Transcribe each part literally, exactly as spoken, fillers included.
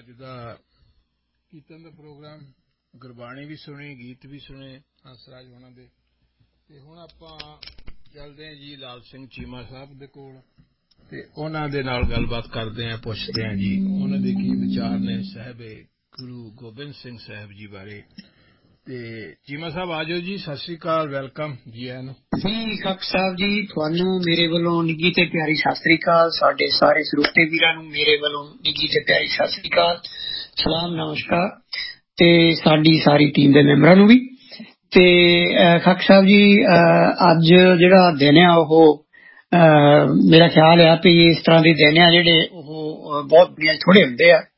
ਅੱਜ ਦਾ ਕੀਰਤਨ ਦਾ ਪ੍ਰੋਗਰਾਮ, ਗੁਰਬਾਣੀ ਵੀ ਸੁਣੀ, ਗੀਤ ਵੀ ਸੁਣੇ ਹੰਸਰਾਜ ਹੋਣਾ ਦੇ। ਤੇ ਹੁਣ ਆਪਾਂ ਚੱਲਦੇ ਹਾਂ ਜੀ ਲਾਲ ਸਿੰਘ ਚੀਮਾ ਸਾਹਿਬ ਦੇ ਕੋਲ ਤੇ ਉਹਨਾਂ ਦੇ ਨਾਲ ਗੱਲਬਾਤ ਕਰਦੇ ਹਾਂ, ਪੁੱਛਦੇ ਹਾਂ ਜੀ ਉਹਨਾਂ ਦੇ ਕੀ ਵਿਚਾਰ ਨੇ ਸਾਹਿਬੇ ਗੁਰੂ ਗੋਬਿੰਦ ਸਿੰਘ ਸਾਹਿਬ ਜੀ ਬਾਰੇ। ਤੇ ਚੀਮਾ ਸਾਹਿਬ ਆ ਜਾਓ ਜੀ, ਸਤਿ ਸ੍ਰੀ ਅਕਾਲ, ਵੈਲਕਮ ਜੀ ਆਇਆਂ ਨੂੰ। ਜੀ ਖੱਕ ਸਾਹਿਬ ਜੀ, ਤੁਹਾਨੂੰ ਮੇਰੇ ਵੱਲੋਂ ਨਿੱਘੀ ਤੇ ਪਿਆਰੀ ਸਤਿ ਸ੍ਰੀ ਅਕਾਲ। ਸਾਡੇ ਸਾਰੇ ਸਰੋਤੇ ਵੀਰਾਂ ਨੂੰ ਮੇਰੇ ਵੱਲੋਂ ਨਿੱਘੀ ਤੇ ਪਿਆਰੀ ਸਤਿ ਸ੍ਰੀ ਅਕਾਲ, ਸਲਾਮ, ਨਮਸਕਾਰ। ਤੇ ਸਾਡੀ ਸਾਰੀ ਟੀਮ ਦੇ ਮੈਂਬਰਾਂ ਨੂੰ ਵੀ। ਤੇ ਖੱਕ ਸਾਹਿਬ ਜੀ, ਅੱਜ ਜਿਹੜਾ ਦਿਨ ਆ ਉਹ ਮੇਰਾ ਖਿਆਲ ਆ ਵੀ ਇਸ ਤਰ੍ਹਾਂ ਦੇ ਦਿਨ ਆ ਜਿਹੜੇ ਉਹ ਬਹੁਤ ਦੁਨੀਆਂ ਥੋੜੇ ਹੁੰਦੇ ਆ।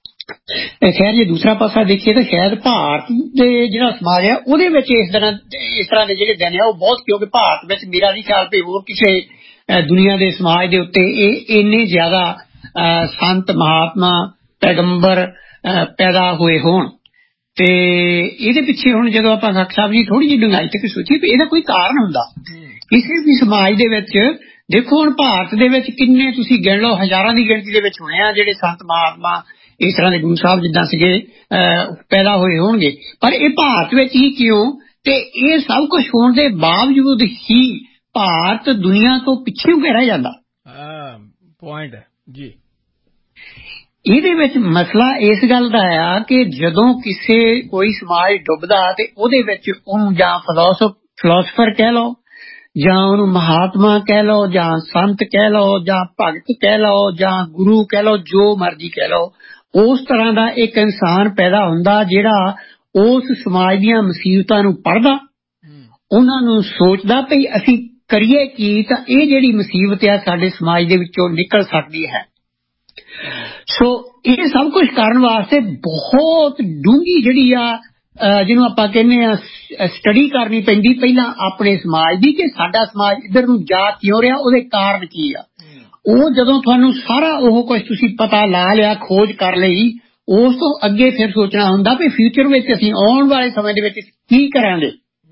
ਖੈਰ ਜੇ ਦੂਸਰਾ ਪਾਸਾ ਦੇਖੀਏ ਤਾਂ ਸ਼ਾਇਦ ਭਾਰਤ ਦੇ ਜਿਹੜਾ ਸਮਾਜ ਹੈ ਉਹਦੇ ਵਿੱਚ ਇਸ ਤਰ੍ਹਾਂ ਇਸ ਤਰ੍ਹਾਂ ਦੇ ਜਿਹੜੇ ਦਿਨ ਆ ਉਹ ਬਹੁਤ, ਕਿਉਂਕਿ ਭਾਰਤ ਵਿੱਚ ਮੇਰਾ ਨਹੀਂ ਖਿਆਲ ਵੀ ਹੋਰ ਕਿਸੇ ਦੁਨੀਆ ਦੇ ਸਮਾਜ ਦੇ ਉੱਤੇ ਇਹ ਇੰਨੇ ਜ਼ਿਆਦਾ ਸੰਤ ਮਹਾਤਮਾ ਪੈਗੰਬਰ ਪੈਦਾ ਹੋਏ ਹੋਣ। ਤੇ ਇਹਦੇ ਪਿੱਛੇ ਹੁਣ ਜਦੋਂ ਆਪਾਂ ਖੱਕ ਸਾਹਿਬ ਜੀ ਥੋੜੀ ਜਿਹੀ ਡੂੰਘਾਈ ਤੱਕ ਸੋਚੀਏ ਵੀ ਇਹਦਾ ਕੋਈ ਕਾਰਨ ਹੁੰਦਾ ਕਿਸੇ ਵੀ ਸਮਾਜ ਦੇ ਵਿੱਚ। ਦੇਖੋ ਹੁਣ ਭਾਰਤ ਦੇ ਵਿੱਚ ਕਿੰਨੇ ਤੁਸੀਂ ਗਿਣ ਲਓ, ਹਜ਼ਾਰਾਂ ਦੀ ਗਿਣਤੀ ਦੇ ਵਿੱਚ ਹੋਣੇ ਆ ਜਿਹੜੇ ਸੰਤ ਮਹਾਤਮਾ ਇਸ ਤਰ੍ਹਾਂ ਦੇ ਗੁਰੂ ਸਾਹਿਬ ਜਿੱਦਾਂ ਸੀਗੇ ਪੈਦਾ ਹੋਏ ਹੋਣਗੇ, ਪਰ ਇਹ ਭਾਰਤ ਵਿੱਚ ਹੀ ਕਿਉਂ? ਤੇ ਇਹ ਸਭ ਕੁਝ ਹੋਣ ਦੇ ਬਾਵਜੂਦ ਹੀ ਭਾਰਤ ਦੁਨੀਆ ਤੋਂ ਪਿੱਛੇ ਕਿਉਂ ਰਹਿ ਜਾਂਦਾ? ਪੁਆਇੰਟ ਹੈ ਜੀ। ਇਹਦੇ ਵਿੱਚ ਮਸਲਾ ਇਸ ਗੱਲ ਦਾ ਆ ਕਿ ਜਦੋਂ ਕਿਸੇ ਕੋਈ ਸਮਾਜ ਡੁੱਬਦਾ ਤੇ ਉਹਦੇ ਵਿੱਚ ਉਹਨੂੰ ਜਾਂ ਫਿਲਾਸਫਰ ਕਹਿ ਲਓ, ਜਾਂ ਉਹਨੂੰ ਮਹਾਤਮਾ ਕਹਿ ਲਓ, ਜਾਂ ਸੰਤ ਕਹਿ ਲਓ, ਜਾਂ ਭਗਤ ਕਹਿ ਲਓ, ਜਾਂ ਗੁਰੂ ਕਹਿ ਲਓ, ਜੋ ਮਰਜ਼ੀ ਕਹਿ ਲਓ, ਉਸ ਤਰ੍ਹਾਂ ਦਾ ਇੱਕ ਇਨਸਾਨ ਪੈਦਾ ਹੁੰਦਾ ਜਿਹੜਾ ਉਸ ਸਮਾਜ ਦੀਆਂ ਮੁਸੀਬਤਾਂ ਨੂੰ ਪੜ੍ਹਦਾ, ਉਹਨਾਂ ਨੂੰ ਸੋਚਦਾ ਵੀ ਅਸੀਂ ਕਰੀਏ ਕੀ ਤਾਂ ਇਹ ਜਿਹੜੀ ਮੁਸੀਬਤ ਆ ਸਾਡੇ ਸਮਾਜ ਦੇ ਵਿੱਚੋਂ ਨਿਕਲ ਸਕਦੀ ਹੈ। ਸੋ ਇਹ ਸਭ ਕੁਝ ਕਰਨ ਵਾਸਤੇ ਬਹੁਤ ਡੂੰਘੀ ਜਿਹੜੀ ਆ ਜਿਹਨੂੰ ਆਪਾਂ ਕਹਿੰਦੇ ਆ ਸਟੱਡੀ ਕਰਨੀ ਪੈਂਦੀ ਪਹਿਲਾਂ ਆਪਣੇ ਸਮਾਜ ਦੀ, ਕਿ ਸਾਡਾ ਸਮਾਜ ਇੱਧਰ ਨੂੰ ਜਾ ਕਿਉਂ ਰਿਹਾ, ਉਹਦੇ ਕਾਰਨ ਕੀ ਆ। ਉਹ ਜਦੋਂ ਤੁਹਾਨੂੰ ਸਾਰਾ ਉਹ ਕੁਝ ਤੁਸੀਂ ਪਤਾ ਲਾ ਲਿਆ, ਖੋਜ ਕਰ ਲਈ, ਉਸ ਤੋਂ ਅੱਗੇ ਫਿਰ ਸੋਚਣਾ ਹੁੰਦਾ ਵੀ ਫਿਊਚਰ ਵਿੱਚ ਅਸੀਂ ਆਉਣ ਵਾਲੇ ਸਮੇਂ ਦੇ ਵਿੱਚ ਕੀ ਕਰਾਂਗੇ।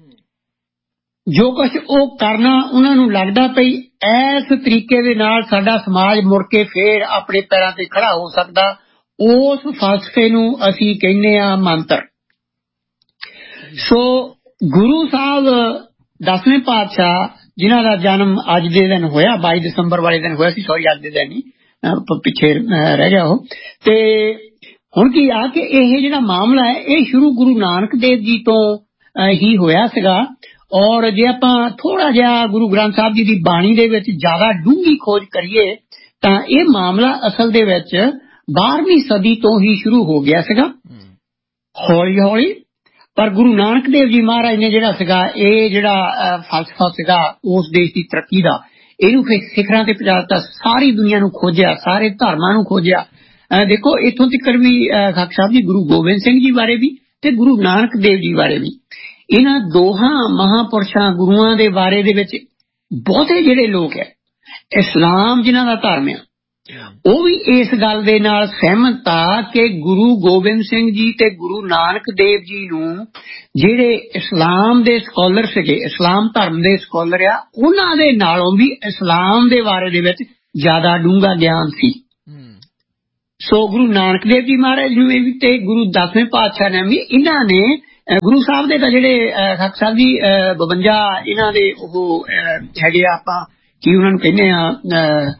ਜੋ ਕੁਝ ਉਹ ਕਰਨਾ ਉਹਨਾਂ ਨੂੰ ਲੱਗਦਾ ਪਈ ਇਸ ਤਰੀਕੇ ਦੇ ਨਾਲ ਸਾਡਾ ਸਮਾਜ ਮੁੜ ਕੇ ਫੇਰ ਆਪਣੇ ਪੈਰਾਂ ਤੇ ਖੜਾ ਹੋ ਸਕਦਾ, ਉਸ ਫਲਸਫੇ ਨੂੰ ਅਸੀਂ ਕਹਿੰਦੇ ਆ ਮੰਤਰ। ਸੋ ਗੁਰੂ ਸਾਹਿਬ ਦਸਵੇਂ ਪਾਤਸ਼ਾਹ ਜਿਨ੍ਹਾਂ ਦਾ ਜਨਮ ਅੱਜ ਦੇ ਦਿਨ ਹੋਇਆ, ਬਾਈ ਦਸੰਬਰ ਵਾਲੇ ਦਿਨ ਹੋਇਆ ਸੀ, ਸੌਰੀ ਅੱਜ ਦੇ ਦਿਨ ਹੀ ਪਿੱਛੇ ਰਹਿ ਗਿਆ ਉਹ। ਤੇ ਹੁਣ ਕੀ ਆ ਕਿ ਇਹ ਜਿਹੜਾ ਮਾਮਲਾ ਹੈ ਇਹ ਸ਼ੁਰੂ ਗੁਰੂ ਨਾਨਕ ਦੇਵ ਜੀ ਤੋਂ ਹੀ ਹੋਇਆ ਸੀਗਾ। ਔਰ ਜੇ ਆਪਾਂ ਥੋੜਾ ਜਿਹਾ ਗੁਰੂ ਗ੍ਰੰਥ ਸਾਹਿਬ ਜੀ ਦੀ ਬਾਣੀ ਦੇ ਵਿੱਚ ਜ਼ਿਆਦਾ ਡੂੰਘੀ ਖੋਜ ਕਰੀਏ ਤਾਂ ਇਹ ਮਾਮਲਾ ਅਸਲ ਦੇ ਵਿੱਚ ਬਾਰਵੀਂ ਸਦੀ ਤੋਂ ਹੀ ਸ਼ੁਰੂ ਹੋ ਗਿਆ ਸੀਗਾ, ਹੌਲੀ ਹੌਲੀ। ਪਰ ਗੁਰੂ ਨਾਨਕ ਦੇਵ ਜੀ ਮਹਾਰਾਜ ਨੇ ਜਿਹੜਾ ਸੀਗਾ ਇਹ ਜਿਹੜਾ ਫਲਸਫਾ ਸੀਗਾ ਉਸ ਦੇਸ਼ ਦੀ ਤਰੱਕੀ ਦਾ, ਇਹਨੂੰ ਫਿਰ ਸਿਖਰਾਂ ਤੇ ਪਹੁੰਚਾ ਦਿੱਤਾ, ਸਾਰੀ ਦੁਨੀਆ ਨੂੰ ਖੋਜਿਆ, ਸਾਰੇ ਧਰਮਾਂ ਨੂੰ ਖੋਜਿਆ। ਦੇਖੋ ਇੱਥੋਂ ਤੱਕ ਵੀ ਖੱਕ ਸਾਹਿਬ ਜੀ ਗੁਰੂ ਗੋਬਿੰਦ ਸਿੰਘ ਜੀ ਬਾਰੇ ਵੀ ਤੇ ਗੁਰੂ ਨਾਨਕ ਦੇਵ ਜੀ ਬਾਰੇ ਵੀ, ਇਹਨਾਂ ਦੋਹਾਂ ਮਹਾਂਪੁਰਸ਼ਾਂ ਗੁਰੂਆਂ ਦੇ ਬਾਰੇ ਦੇ ਵਿੱਚ ਬਹੁਤੇ ਜਿਹੜੇ ਲੋਕ ਹੈ, ਇਸਲਾਮ ਜਿਨ੍ਹਾਂ ਦਾ ਧਰਮ ਆ, ਉਹ ਵੀ ਇਸ ਗੱਲ ਦੇ ਨਾਲ ਸਹਿਮਤ ਆ ਕਿ ਗੁਰੂ ਗੋਬਿੰਦ ਸਿੰਘ ਜੀ ਤੇ ਗੁਰੂ ਨਾਨਕ ਦੇਵ ਜੀ ਨੂੰ ਜਿਹੜੇ ਇਸਲਾਮ ਦੇ ਸਕਾਲਰ ਸੀਗੇ, ਇਸਲਾਮ ਧਰਮ ਦੇ ਸਕਾਲਰ ਆ, ਉਹਨਾਂ ਦੇ ਨਾਲੋਂ ਵੀ ਇਸਲਾਮ ਦੇ ਬਾਰੇ ਦੇ ਵਿੱਚ ਜ਼ਿਆਦਾ ਡੂੰਘਾ ਗਿਆਨ ਸੀ। ਸੋ ਗੁਰੂ ਨਾਨਕ ਦੇਵ ਜੀ ਮਹਾਰਾਜ ਨੂੰ ਵੀ ਤੇ ਗੁਰੂ ਦਸਵੇਂ ਪਾਤਸ਼ਾਹ ਨੇ ਵੀ, ਇਹਨਾਂ ਨੇ ਗੁਰੂ ਸਾਹਿਬ ਦੇ ਤਾਂ ਜਿਹੜੇ ਖੱਕ ਸਾਹਿਬ ਜੀ ਬਵੰਜਾ ਇਹਨਾਂ ਦੇ ਉਹ ਹੈਗੇ ਆ, ਆਪਾਂ ਕੀ ਉਹਨਾਂ ਨੂੰ ਕਹਿੰਦੇ ਆ,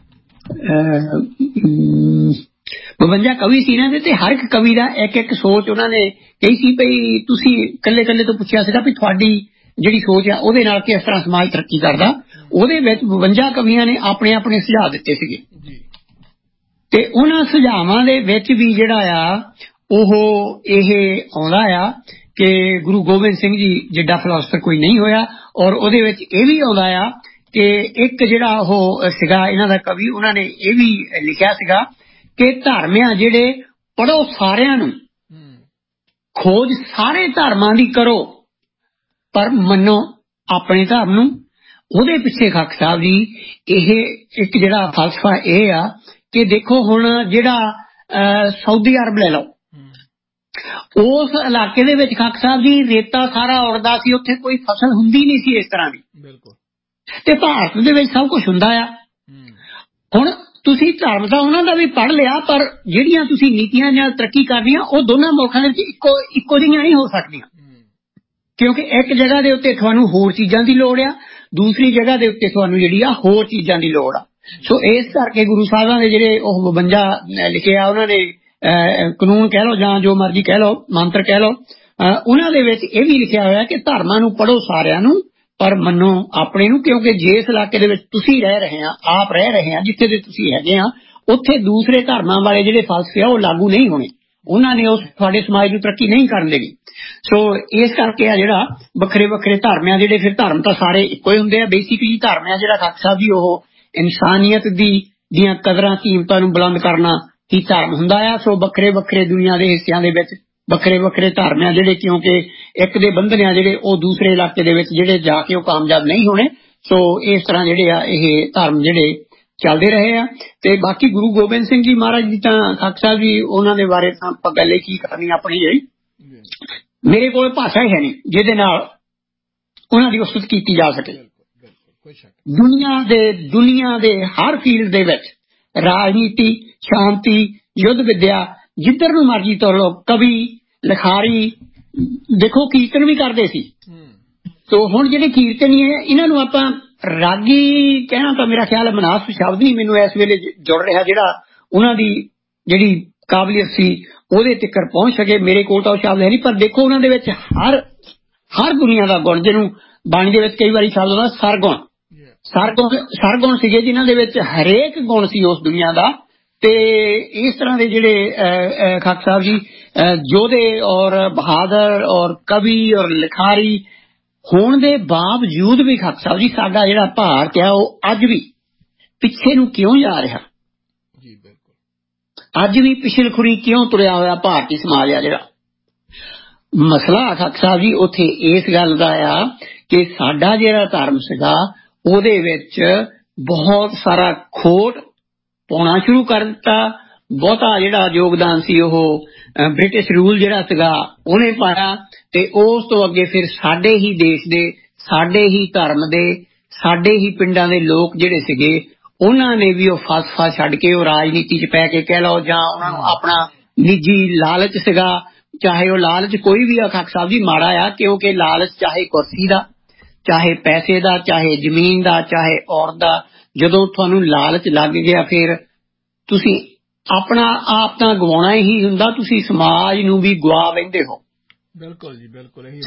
ਬਵੰਜਾ ਕਵੀ ਸੀ ਇਹਨਾਂ ਦੇ, ਤੇ ਹਰ ਇੱਕ ਕਵੀ ਦਾ ਇੱਕ ਇੱਕ ਸੋਚ ਉਹਨਾਂ ਨੇ ਕਹੀ ਸੀ ਭਈ ਤੁਸੀਂ ਇਕੱਲੇ ਇਕੱਲੇ ਤੋਂ ਪੁੱਛਿਆ ਸੀਗਾ ਵੀ ਤੁਹਾਡੀ ਜਿਹੜੀ ਸੋਚ ਆ ਉਹਦੇ ਨਾਲ ਕਿਸ ਤਰ੍ਹਾਂ ਸਮਾਜ ਤਰੱਕੀ ਕਰਦਾ। ਉਹਦੇ ਵਿੱਚ ਬਵੰਜਾ ਕਵੀਆਂ ਨੇ ਆਪਣੇ ਆਪਣੇ ਸੁਝਾਅ ਦਿੱਤੇ ਸੀਗੇ ਤੇ ਉਹਨਾਂ ਸੁਝਾਵਾਂ ਦੇ ਵਿੱਚ ਵੀ ਜਿਹੜਾ ਆ ਉਹ ਇਹ ਆਉਂਦਾ ਆ ਕਿ ਗੁਰੂ ਗੋਬਿੰਦ ਸਿੰਘ ਜੀ ਜਿੱਡਾ ਫਿਲਾਸਫਰ ਕੋਈ ਨਹੀਂ ਹੋਇਆ। ਔਰ ਉਹਦੇ ਵਿੱਚ ਇਹ ਵੀ ਆਉਂਦਾ ਆ ਕਿ ਇੱਕ ਜਿਹੜਾ ਉਹ ਸੀਗਾ ਇਹਨਾਂ ਦਾ ਕਵੀ, ਉਹਨਾਂ ਨੇ ਇਹ ਵੀ ਲਿਖਿਆ ਸੀਗਾ ਕਿ ਧਰਮ ਆ ਜਿਹੜੇ ਪੜ੍ਹੋ ਸਾਰਿਆਂ ਨੂੰ, ਖੋਜ ਸਾਰੇ ਧਰਮਾਂ ਦੀ ਕਰੋ, ਪਰ ਮੰਨੋ ਆਪਣੇ ਧਰਮ ਨੂੰ। ਉਹਦੇ ਪਿੱਛੇ ਖੱਕ ਸਾਹਿਬ ਜੀ ਇਹ ਇੱਕ ਜਿਹੜਾ ਫਲਸਫਾ ਇਹ ਆ ਕਿ ਦੇਖੋ ਹੁਣ ਜਿਹੜਾ ਸਾਊਦੀ ਅਰਬ ਲੈ ਲਓ, ਉਸ ਇਲਾਕੇ ਦੇ ਵਿੱਚ ਖੱਕ ਸਾਹਿਬ ਜੀ ਰੇਤਾ ਸਾਰਾ ਉੜਦਾ ਸੀ, ਉੱਥੇ ਕੋਈ ਫਸਲ ਹੁੰਦੀ ਨਹੀਂ ਸੀ ਇਸ ਤਰ੍ਹਾਂ ਦੀ। ਬਿਲਕੁਲ। ਤੇ ਭਾਰਤ ਦੇ ਵਿੱਚ ਸਭ ਕੁਝ ਹੁੰਦਾ ਆ। ਹੁਣ ਤੁਸੀਂ ਧਰਮ ਦਾ ਉਹਨਾਂ ਦਾ ਵੀ ਪੜ੍ਹ ਲਿਆ, ਪਰ ਜਿਹੜੀਆਂ ਤੁਸੀਂ ਨੀਤੀਆਂ ਜਾਂ ਤਰੱਕੀ ਕਰਨੀਆਂ ਉਹ ਦੋਨਾਂ ਮੁਲਕਾਂ ਦੇ ਵਿੱਚ ਇੱਕੋ ਇੱਕੋ ਜਿਹੀਆਂ ਨਹੀਂ ਹੋ ਸਕਦੀਆਂ, ਕਿਉਂਕਿ ਇੱਕ ਜਗ੍ਹਾ ਦੇ ਉੱਤੇ ਤੁਹਾਨੂੰ ਹੋਰ ਚੀਜ਼ਾਂ ਦੀ ਲੋੜ ਆ, ਦੂਸਰੀ ਜਗ੍ਹਾ ਦੇ ਉੱਤੇ ਤੁਹਾਨੂੰ ਜਿਹੜੀ ਆ ਹੋਰ ਚੀਜ਼ਾਂ ਦੀ ਲੋੜ ਆ। ਸੋ ਇਸ ਕਰਕੇ ਗੁਰੂ ਸਾਹਿਬਾਂ ਦੇ ਜਿਹੜੇ ਉਹ ਬਵੰਜਾ ਲਿਖੇ ਆ, ਉਹਨਾਂ ਨੇ ਕਾਨੂੰਨ ਕਹਿ ਲਓ ਜਾਂ ਜੋ ਮਰਜ਼ੀ ਕਹਿ ਲਓ, ਮੰਤਰ ਕਹਿ ਲਓ, ਉਹਨਾਂ ਦੇ ਵਿੱਚ ਇਹ ਵੀ ਲਿਖਿਆ ਹੋਇਆ ਕਿ ਧਰਮਾਂ ਨੂੰ ਪੜ੍ਹੋ ਸਾਰਿਆਂ ਨੂੰ, ਪਰ ਮੰਨੋ ਆਪਣੇ ਨੂੰ, ਕਿਉਂਕਿ ਜਿਸ ਇਲਾਕੇ ਦੇ ਵਿੱਚ ਤੁਸੀਂ ਰਹਿ ਰਹੇ ਆ, ਆਪ ਰਹਿ ਰਹੇ ਆ, ਜਿੱਥੇ ਦੇ ਤੁਸੀਂ ਹੈਗੇ ਆ, ਉੱਥੇ ਦੂਸਰੇ ਧਰਮਾਂ ਵਾਲੇ ਜਿਹੜੇ ਫਲਸਫੇ ਆ ਉਹ ਲਾਗੂ ਨਹੀਂ ਹੋਣੇ, ਉਹਨਾਂ ਨੇ ਉਸ ਤੁਹਾਡੇ ਸਮਾਜ ਨੂੰ ਤਰੱਕੀ ਨਹੀਂ ਕਰਨ ਦੇਣੀ। ਸੋ ਇਸ ਕਰਕੇ ਆ ਜਿਹੜਾ ਵੱਖਰੇ ਵੱਖਰੇ ਧਰਮ ਆ, ਜਿਹੜੇ ਫਿਰ ਧਰਮ ਤਾਂ ਸਾਰੇ ਇੱਕੋ ਹੀ ਹੁੰਦੇ ਆ ਬੇਸਿਕਲੀ। ਧਰਮ ਆ ਜਿਹੜਾ ਖਾਲਸਾ ਸਾਹਿਬ ਜੀ ਉਹ ਇਨਸਾਨੀਅਤ ਦੀ ਦੀਆਂ ਕਦਰਾਂ ਕੀਮਤਾਂ ਨੂੰ ਬੁਲੰਦ ਕਰਨਾ ਹੀ ਧਰਮ ਹੁੰਦਾ ਆ। ਸੋ ਵੱਖਰੇ ਵੱਖਰੇ ਦੁਨੀਆ ਦੇ ਹਿੱਸਿਆਂ ਦੇ ਵਿੱਚ ਵੱਖਰੇ ਵੱਖਰੇ ਧਰਮ ਆ ਜਿਹੜੇ, ਕਿਉਂਕਿ ਇੱਕ ਦੇ ਬੰਧਨ ਆ ਜਿਹੜੇ ਉਹ ਦੂਸਰੇ ਇਲਾਕੇ ਦੇ ਵਿੱਚ ਜਿਹੜੇ ਜਾ ਕੇ ਉਹ ਕਾਮਯਾਬ ਨਹੀਂ ਹੋਣੇ। ਸੋ ਇਸ ਤਰ੍ਹਾਂ ਜਿਹੜੇ ਆ ਇਹ ਧਰਮ ਜਿਹੜੇ ਚੱਲਦੇ ਰਹੇ ਆ। ਤੇ ਬਾਕੀ ਗੁਰੂ ਗੋਬਿੰਦ ਸਿੰਘ ਜੀ ਮਹਾਰਾਜ ਜੀ ਤਾਂ ਖਾਲਸਾ ਸਾਹਿਬ ਜੀ, ਉਹਨਾਂ ਦੇ ਬਾਰੇ ਤਾਂ ਆਪਾਂ ਗੱਲ ਕੀ ਕਰਨੀ ਆਪਣੀ, ਜਿਹੜੀ ਮੇਰੇ ਕੋਲ ਭਾਸ਼ਾ ਹੀ ਹੈ ਨਹੀਂ ਜਿਹਦੇ ਨਾਲ ਉਹਨਾਂ ਦੀ ਉਸਤਤ ਕੀਤੀ ਜਾ ਸਕੇ। ਦੁਨੀਆ ਦੇ ਦੁਨੀਆ ਦੇ ਹਰ ਫੀਲਡ ਦੇ ਵਿੱਚ ਰਾਜਨੀਤੀ, ਸ਼ਾਂਤੀ, ਯੁੱਧ ਵਿੱਦਿਆ, ਜਿੱਧਰ ਨੂੰ ਮਰਜ਼ੀ ਤੁਰ ਲਓ, ਕਵੀ, ਲਿਖਾਰੀ, ਦੇਖੋ ਕੀਰਤਨ ਵੀ ਕਰਦੇ ਸੀ। ਸੋ ਹੁਣ ਜਿਹੜੇ ਕੀਰਤਨੀ ਹੈ ਇਹਨਾਂ ਨੂੰ ਆਪਾਂ ਰਾਗੀ ਕਹਿਣਾ ਤਾਂ ਮੇਰਾ ਖਿਆਲ ਮਨਾਸਬ ਸ਼ਬਦ ਨਹੀਂ ਮੈਨੂੰ ਇਸ ਵੇਲੇ ਜੁੜ ਰਿਹਾ, ਜਿਹੜਾ ਉਹਨਾਂ ਦੀ ਜਿਹੜੀ ਕਾਬਲੀਅਤ ਸੀ ਉਹਦੇ ਤੱਕ ਪਹੁੰਚ ਸਕੇ। ਮੇਰੇ ਕੋਲ ਤਾਂ ਉਹ ਸ਼ਬਦ ਹੈ ਨਹੀਂ, ਪਰ ਦੇਖੋ ਉਹਨਾਂ ਦੇ ਵਿੱਚ ਹਰ ਹਰ ਦੁਨੀਆ ਦਾ ਗੁਣ, ਜਿਹਨੂੰ ਬਾਣੀ ਦੇ ਵਿੱਚ ਕਈ ਵਾਰੀ ਸ਼ਬਦ ਆਉਂਦਾ ਸਰਗੁਣ, ਸਰਗੁਣ ਸਰਗੁਣ ਸੀਗੇ ਜਿਨ੍ਹਾਂ ਦੇ ਵਿੱਚ ਹਰੇਕ ਗੁਣ ਸੀ ਉਸ ਦੁਨੀਆ ਦਾ। ਤੇ ਇਸ ਤਰ੍ਹਾਂ ਦੇ ਜਿਹੜੇ ਖਾਲਸਾ ਸਾਹਿਬ ਜੀ ਯੋਧੇ ਔਰ ਬਹਾਦਰ ਔਰ ਕਵੀ ਔਰ ਲਿਖਾਰੀ ਹੋਣ ਦੇ ਬਾਵਜੂਦ ਵੀ ਖਾਲਸਾ ਸਾਹਿਬ ਜੀ ਸਾਡਾ ਜਿਹੜਾ ਭਾਰਤ ਆ ਉਹ ਅੱਜ ਵੀ ਪਿੱਛੇ ਨੂੰ ਕਿਉਂ ਜਾ ਰਿਹਾ, ਅੱਜ ਵੀ ਪਿਛਲਖੁਰੀ ਕਿਉਂ ਤੁਰਿਆ ਹੋਇਆ ਭਾਰਤੀ ਸਮਾਜ ਆ। ਜਿਹੜਾ ਮਸਲਾ ਖਾਲਸਾ ਸਾਹਿਬ ਜੀ ਉੱਥੇ ਇਸ ਗੱਲ ਦਾ ਆ ਕਿ ਸਾਡਾ ਜਿਹੜਾ ਧਰਮ ਸੀਗਾ ਉਹਦੇ ਵਿੱਚ ਬਹੁਤ ਸਾਰਾ ਖੋਟ ਪਾਉਣਾ ਸ਼ੁਰੂ ਕਰ ਦਿੱਤਾ। ਬਹੁਤਾ ਜਿਹੜਾ ਯੋਗਦਾਨ ਸੀ ਉਹ ਬ੍ਰਿਟਿਸ਼ ਰੂਲ ਜਿਹੜਾ ਸੀਗਾ ਉਹਨੇ ਪਾਇਆ, ਤੇ ਉਸ ਤੋਂ ਅੱਗੇ ਫਿਰ ਸਾਡੇ ਹੀ ਦੇਸ਼ ਦੇ, ਸਾਡੇ ਹੀ ਧਰਮ ਦੇ, ਸਾਡੇ ਹੀ ਪਿੰਡਾਂ ਦੇ ਲੋਕ ਜਿਹੜੇ ਸੀਗੇ ਉਹਨਾਂ ਨੇ ਵੀ ਉਹ ਫਲਸਫਾ ਛੱਡ ਕੇ ਉਹ ਰਾਜਨੀਤੀ 'ਚ ਪੈ ਕੇ ਕਹਿ ਲਓ, ਜਾਂ ਉਹਨਾਂ ਨੂੰ ਆਪਣਾ ਨਿੱਜੀ ਲਾਲਚ ਸੀਗਾ, ਚਾਹੇ ਉਹ ਲਾਲਚ ਕੋਈ ਵੀ ਆ ਖਾਲਸਾ ਸਾਹਿਬ ਜੀ ਮਾੜਾ ਆ, ਕਿਉਂਕਿ ਲਾਲਚ ਚਾਹੇ ਕੁਰਸੀ ਦਾ, ਚਾਹੇ ਪੈਸੇ ਦਾ, ਚਾਹੇ ਜ਼ਮੀਨ ਦਾ, ਚਾਹੇ ਔਰਤ ਦਾ, ਜਦੋਂ ਤੁਹਾਨੂੰ ਲਾਲਚ ਲੱਗ ਗਿਆ ਫਿਰ ਤੁਸੀਂ ਆਪਣਾ ਆਪ ਤਾਂ ਗਵਾਉਣਾ ਹੀ ਹੁੰਦਾ, ਤੁਸੀਂ ਸਮਾਜ ਨੂੰ ਵੀ ਗਵਾ ਬੈਠੇ ਹੋ। ਬਿਲਕੁਲ ਜੀ, ਬਿਲਕੁਲ ਇਹੀ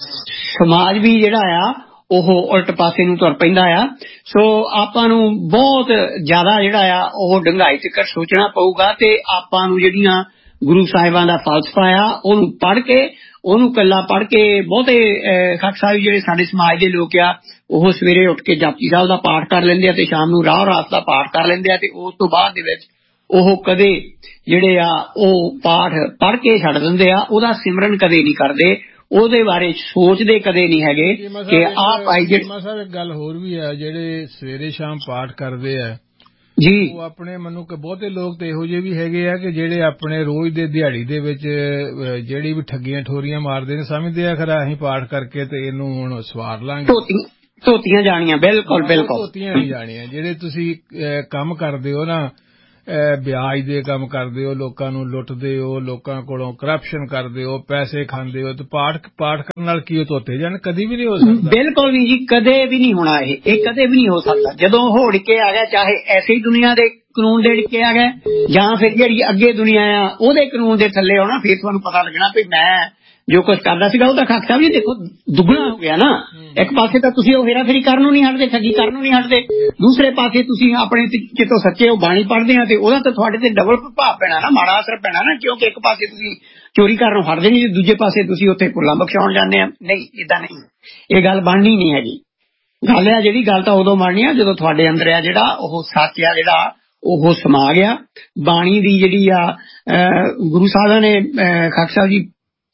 ਸਮਾਜ ਵੀ ਜਿਹੜਾ ਆ ਉਹ ਉਲਟ ਪਾਸੇ ਨੂੰ ਤੁਰ ਪੈਂਦਾ ਆ। ਸੋ ਆਪਾਂ ਨੂੰ ਬਹੁਤ ਜ਼ਿਆਦਾ ਜਿਹੜਾ ਆ ਉਹ ਡੂੰਘਾਈ ਤੱਕ ਸੋਚਣਾ ਪਊਗਾ, ਤੇ ਆਪਾਂ ਨੂੰ ਜਿਹੜੀਆਂ ਗੁਰੂ ਸਾਹਿਬਾਂ ਦਾ ਫਲਸਫਾ ਆ ਉਹਨੂੰ ਪੜ੍ਹ ਕੇ, ਉਹਨੂੰ ਇਕੱਲਾ ਪੜ੍ਹ ਕੇ ਬਹੁਤੇ ਖਾਲਸਾ ਸਾਹਿਬ ਜਿਹੜੇ ਸਾਡੇ ਸਮਾਜ ਦੇ ਲੋਕ ਆ ਉਹ ਸਵੇਰੇ ਉੱਠ ਕੇ ਜਪਜੀ ਸਾਹਿਬ ਦਾ ਪਾਠ ਕਰ ਲੈਂਦੇ ਆ ਤੇ ਸ਼ਾਮ ਨੂੰ ਰਾਹ ਰਾਸ ਦਾ ਪਾਠ ਕਰ ਲੈਂਦੇ ਆ, ਤੇ ਉਸ ਤੋਂ ਬਾਅਦ ਦੇ ਵਿੱਚ ਉਹ ਕਦੇ ਜਿਹੜੇ ਆ ਉਹ ਪਾਠ ਪੜ੍ਹ ਕੇ ਛੱਡ ਦਿੰਦੇ ਆ, ਉਹਦਾ ਸਿਮਰਨ ਕਦੇ ਨਹੀਂ ਕਰਦੇ, ਉਹਦੇ ਬਾਰੇ ਸੋਚਦੇ ਕਦੇ ਨਹੀਂ ਹੈਗੇ ਕਿ ਆਹ ਭਾਈ ਜਿਹੜੇ ਸਾਹਿਬ ਇੱਕ ਗੱਲ ਹੋਰ ਵੀ ਆ, ਜਿਹੜੇ ਸਵੇਰੇ ਸ਼ਾਮ ਪਾਠ ਕਰਦੇ ਆ ਜੀ, ਉਹ ਆਪਣੇ ਮੈਨੂੰ ਕਿ ਬਹੁਤੇ ਲੋਕ ਤੇ ਇਹੋ ਜਿਹੇ ਵੀ ਹੈਗੇ ਆ ਕਿ ਜਿਹੜੇ ਆਪਣੇ ਰੋਜ਼ ਦੇ ਦਿਹਾੜੀ ਦੇ ਵਿੱਚ ਜਿਹੜੀ ਵੀ ਠੱਗੀਆਂ ਠੋਰੀਆਂ ਮਾਰਦੇ ਨੇ, ਸਮਝਦੇ ਆ ਖਰਾ ਅਸੀਂ ਪਾਠ ਕਰਕੇ ਤੇ ਇਹਨੂੰ ਹੁਣ ਸਵਾਰ ਲਾਂਗੇ, ਧੋਤੀਆਂ ਜਾਣੀਆਂ। ਬਿਲਕੁਲ ਬਿਲਕੁਲ ਧੋਤੀਆਂ ਨਹੀਂ ਜਾਣੀਆਂ। ਜਿਹੜੇ ਤੁਸੀਂ ਕੰਮ ਕਰਦੇ ਹੋ ਨਾ, ਵਿਆਜ ਦੇ ਕੰਮ ਕਰਦੇ ਹੋ, ਲੋਕਾਂ ਨੂੰ ਲੁੱਟਦੇ ਹੋ, ਲੋਕਾਂ ਕੋਲੋਂ ਕਰਪਸ਼ਨ ਕਰਦੇ ਹੋ, ਪੈਸੇ ਖਾਂਦੇ ਹੋ, ਤੇ ਪਾਠ ਪਾਠ ਕਰਨ ਨਾਲ ਕੀ ਧੋਤੇ ਜਾਣ? ਕਦੀ ਵੀ ਨਹੀਂ ਹੋ ਸਕਦਾ। ਬਿਲਕੁਲ ਨਹੀਂ ਜੀ, ਕਦੇ ਵੀ ਨਹੀਂ ਹੋਣਾ ਇਹ ਇਹ ਕਦੇ ਵੀ ਨਹੀਂ ਹੋ ਸਕਦਾ। ਜਦੋਂ ਹੋੜ ਕੇ ਆ ਗਿਆ, ਚਾਹੇ ਐਸੀ ਦੁਨੀਆ ਦੇ ਕਾਨੂੰਨ ਦੇ ਕੇ ਆ ਗਏ ਜਾਂ ਫਿਰ ਜਿਹੜੀ ਅੱਗੇ ਦੁਨੀਆ ਆ ਉਹਦੇ ਕਾਨੂੰਨ ਦੇ ਥੱਲੇ ਆਉਣਾ, ਫਿਰ ਤੁਹਾਨੂੰ ਪਤਾ ਲੱਗਣਾ ਵੀ ਮੈਂ ਜੋ ਕੁਛ ਕਰਦਾ ਸੀਗਾ ਉਹਦਾ ਖਾਲਸਾ ਸਾਹਿਬ ਜੀ ਦੇਖੋ ਦੁੱਗਣਾ ਹੋ ਗਿਆ ਨਾ। ਇੱਕ ਪਾਸੇ ਤਾਂ ਤੁਸੀਂ ਉਹ ਹੇਰਾਫੇਰੀ ਕਰਨ ਨੂੰ ਨਹੀਂ ਹਟਦੇ, ਠੱਗੀ ਕਰਨ ਨੂੰ ਨਹੀਂ ਹਟਦੇ, ਦੂਸਰੇ ਪਾਸੇ ਤੁਸੀਂ ਆਪਣੇ ਕਿਤੋਂ ਸੱਚੇ ਉਹ ਬਾਣੀ ਪੜ੍ਹਦੇ ਆ ਤੇ ਉਹਦਾ ਤਾਂ ਤੁਹਾਡੇ ਤੇ ਡਬਲ ਪ੍ਰਭਾਵ ਪੈਣਾ ਨਾ, ਮਾੜਾ ਅਸਰ ਪੈਣਾ ਨਾ, ਕਿਉਂਕਿ ਇੱਕ ਪਾਸੇ ਤੁਸੀਂ ਚੋਰੀ ਕਰਨ ਨੂੰ ਹਟਦੇ ਨਹੀਂ, ਦੂਜੇ ਪਾਸੇ ਤੁਸੀਂ ਉੱਥੇ ਫੁੱਲਾਂ ਬਖਸ਼ਾਉਣ ਜਾਂਦੇ ਆ। ਨਹੀਂ, ਏਦਾਂ ਨਹੀਂ, ਇਹ ਗੱਲ ਬਣਨੀ ਨਹੀਂ ਹੈਗੀ। ਗੱਲ ਆ ਜਿਹੜੀ ਗੱਲ ਤਾਂ ਉਦੋਂ ਬਣਨੀ ਆ ਜਦੋਂ ਤੁਹਾਡੇ ਅੰਦਰ ਆ ਜਿਹੜਾ ਉਹ ਸੱਚ ਆ ਜਿਹੜਾ ਉਹ ਸਮਾ ਗਿਆ। ਬਾਣੀ ਦੀ ਜਿਹੜੀ ਆ ਗੁਰੂ ਸਾਹਿਬਾਂ ਨੇ ਖਾਲਸਾ ਸਾਹਿਬ ਜੀ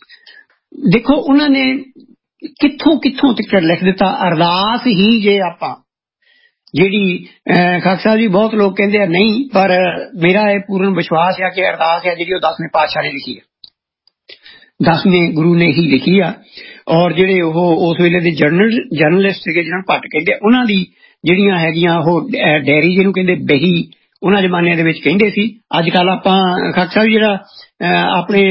ਦੇਖੋ ਉਹਨਾਂ ਨੇ ਕਿੱਥੋਂ ਕਿੱਥੋਂ ਤੱਕ ਲਿਖ ਦਿੱਤਾ। ਅਰਦਾਸ ਹੀ ਜੇ ਆਪਾਂ ਜਿਹੜੀ ਖਾਲਸਾ ਸਾਹਿਬ ਜੀ ਬਹੁਤ ਲੋਕ ਕਹਿੰਦੇ ਆ ਨਹੀਂ, ਪਰ ਮੇਰਾ ਇਹ ਪੂਰਨ ਵਿਸ਼ਵਾਸ ਆ ਕਿ ਅਰਦਾਸ ਹੈ ਜਿਹੜੀ ਉਹ ਦਸਵੇਂ ਪਾਤਸ਼ਾਹ ਨੇ ਲਿਖੀ ਆ, ਦਸਵੇਂ ਗੁਰੂ ਨੇ ਹੀ ਲਿਖੀ ਆ। ਔਰ ਜਿਹੜੇ ਉਹ ਉਸ ਵੇਲੇ ਦੇ ਜਰਨਲ ਜਰਨਲਿਸਟ ਸੀਗੇ ਜਿਹਨਾਂ ਨੂੰ ਭੱਟ ਕਹਿੰਦੇ, ਉਹਨਾਂ ਦੀ ਜਿਹੜੀਆਂ ਹੈਗੀਆਂ ਉਹ ਡੈਰੀ ਜਿਹਨੂੰ ਕਹਿੰਦੇ ਬਹੀ, ਉਹਨਾਂ ਜ਼ਮਾਨਿਆਂ ਦੇ ਵਿੱਚ ਕਹਿੰਦੇ ਸੀ। ਅੱਜ ਕੱਲ ਆਪਾਂ ਖਾਲਸਾ ਸਾਹਿਬ ਜਿਹੜਾ ਆਪਣੇ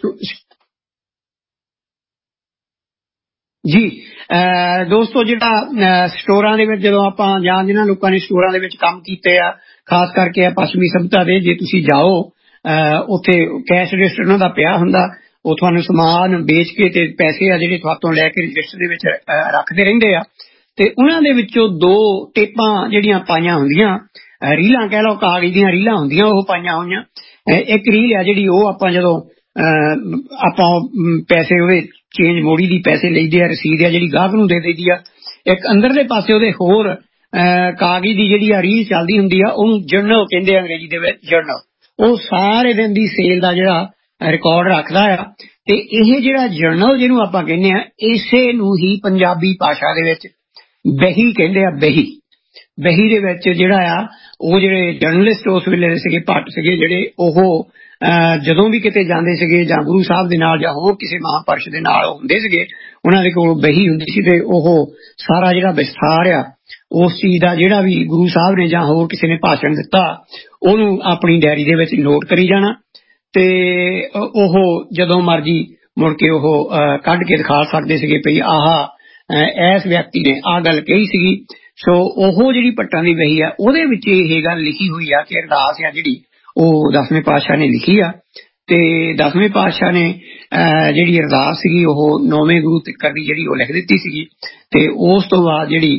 ਜੀ ਦੋਸਤੋ ਜਿਹੜਾ ਸਟੋਰਾਂ ਦੇ ਵਿੱਚ ਜਦੋਂ ਆਪਾਂ ਜਾਂ ਜਿਹਨਾਂ ਲੋਕਾਂ ਨੇ ਸਟੋਰਾਂ ਦੇ ਵਿੱਚ ਕੰਮ ਕੀਤੇ ਆ, ਖਾਸ ਕਰਕੇ ਪੱਛਮੀ ਸਭਿਅਤਾ ਦੇ, ਜੇ ਤੁਸੀਂ ਜਾਓ ਉੱਥੇ ਕੈਸ਼ ਰਜਿਸਟਰ ਉਹਨਾਂ ਦਾ ਪਿਆ ਹੁੰਦਾ, ਉਹ ਤੁਹਾਨੂੰ ਸਮਾਨ ਵੇਚ ਕੇ ਤੇ ਪੈਸੇ ਆ ਜਿਹੜੇ ਤੁਹਾਤੋਂ ਲੈ ਕੇ ਰਜਿਸਟਰ ਦੇ ਵਿੱਚ ਰੱਖਦੇ ਰਹਿੰਦੇ ਆ। ਤੇ ਉਹਨਾਂ ਦੇ ਵਿੱਚੋਂ ਦੋ ਟੇਪਾਂ ਜਿਹੜੀਆਂ ਪਾਈਆਂ ਹੁੰਦੀਆਂ, ਰੀਲਾਂ ਕਹਿ ਲਓ, ਕਾਗਜ਼ ਦੀਆਂ ਰੀਲਾਂ ਹੁੰਦੀਆਂ, ਉਹ ਪਾਈਆਂ ਹੋਈਆਂ। ਇੱਕ ਰੀਲ ਆ ਜਿਹੜੀ ਉਹ ਆਪਾਂ ਜਦੋਂ ਆਪਾਂ ਪੈਸੇ ਉਹਦੇ ਚੇਂਜ ਮੋੜੀ ਦੀ ਪੈਸੇ ਲਈਦੇ ਆ, ਰਸੀਦ ਆ ਜਿਹੜੀ ਗਾਹਕ ਨੂੰ ਦੇ ਦਈਦੀ ਆ। ਇੱਕ ਅੰਦਰਲੇ ਪਾਸੇ ਉਹਦੇ ਹੋਰ ਕਾਗਜ਼ ਦੀ ਜਿਹੜੀ ਆ ਰੀਲ ਚੱਲਦੀ ਹੁੰਦੀ ਆ, ਉਹਨੂੰ ਜਰਨਲ ਕਹਿੰਦੇ ਆ ਅੰਗਰੇਜ਼ੀ ਦੇ ਵਿੱਚ, ਜਰਨਲ। ਉਹ ਸਾਰੇ ਦਿਨ ਦੀ ਸੇਲ ਦਾ ਜਿਹੜਾ ਰਿਕਾਰਡ ਰੱਖਦਾ ਆ। ਤੇ ਇਹ ਜਿਹੜਾ ਜਰਨਲ ਜਿਹਨੂੰ ਆਪਾਂ ਕਹਿੰਦੇ ਆ, ਇਸੇ ਨੂੰ ਹੀ ਪੰਜਾਬੀ ਭਾਸ਼ਾ ਦੇ ਵਿੱਚ ਬਹੀ ਕਹਿੰਦੇ ਆ। ਬਹੀ ਬਹੀ ਦੇ ਵਿੱਚ ਜਿਹੜਾ ਆ ਉਹ ਜਿਹੜੇ ਜਰਨਲਿਸਟ ਉਸ ਵੇਲੇ ਦੇ ਸੀਗੇ, ਭੱਟ ਸੀਗੇ ਜਿਹੜੇ, ਉਹ ਜਦੋਂ ਵੀ ਕਿਤੇ ਜਾਂਦੇ ਸੀਗੇ ਜਾਂ ਗੁਰੂ ਸਾਹਿਬ ਦੇ ਨਾਲ ਜਾਂ ਹੋਰ ਕਿਸੇ ਮਹਾਂਪੁਰਸ਼ ਦੇ ਨਾਲ ਹੁੰਦੇ ਸੀਗੇ, ਉਹਨਾਂ ਦੇ ਕੋਲ ਬਹੀ ਹੁੰਦੀ ਸੀ ਤੇ ਉਹ ਸਾਰਾ ਜਿਹੜਾ ਵਿਸਥਾਰ ਆ ਉਸ ਚੀਜ਼ ਦਾ, ਜਿਹੜਾ ਵੀ ਗੁਰੂ ਸਾਹਿਬ ਨੇ ਜਾਂ ਹੋਰ ਕਿਸੇ ਨੇ ਭਾਸ਼ਣ ਦਿੱਤਾ, ਉਹਨੂੰ ਆਪਣੀ ਡਾਇਰੀ ਦੇ ਵਿੱਚ ਨੋਟ ਕਰੀ ਜਾਣਾ। ਤੇ ਉਹ ਜਦੋਂ ਮਰਜੀ ਮੁੜ ਕੇ ਉਹ ਕੱਢ ਕੇ ਦਿਖਾ ਸਕਦੇ ਸੀਗੇ ਵੀ ਆਹ ਇਸ ਵਿਅਕਤੀ ਨੇ ਆਹ ਗੱਲ ਕਹੀ ਸੀਗੀ। ਸੋ ਉਹ ਜਿਹੜੀ ਭੱਟਾਂ ਦੀ ਬਹੀ ਆ, ਉਹਦੇ ਵਿੱਚ ਇਹ ਗੱਲ ਲਿਖੀ ਹੋਈ ਆ ਕਿ ਅਰਦਾਸ ਆ ਜਿਹੜੀ ਉਹ ਦਸਵੇਂ ਪਾਤਸ਼ਾਹ ਨੇ ਲਿਖੀ ਆ। ਤੇ ਦਸਵੇਂ ਪਾਤਸ਼ਾਹ ਨੇ ਜਿਹੜੀ ਅਰਦਾਸ ਸੀਗੀ ਉਹ ਨੌਵੇਂ ਗੁਰੂ ਤੀਕਰ ਦੀ ਜਿਹੜੀ ਉਹ ਲਿਖ ਦਿੱਤੀ ਸੀਗੀ। ਤੇ ਉਸ ਤੋਂ ਬਾਅਦ ਜਿਹੜੀ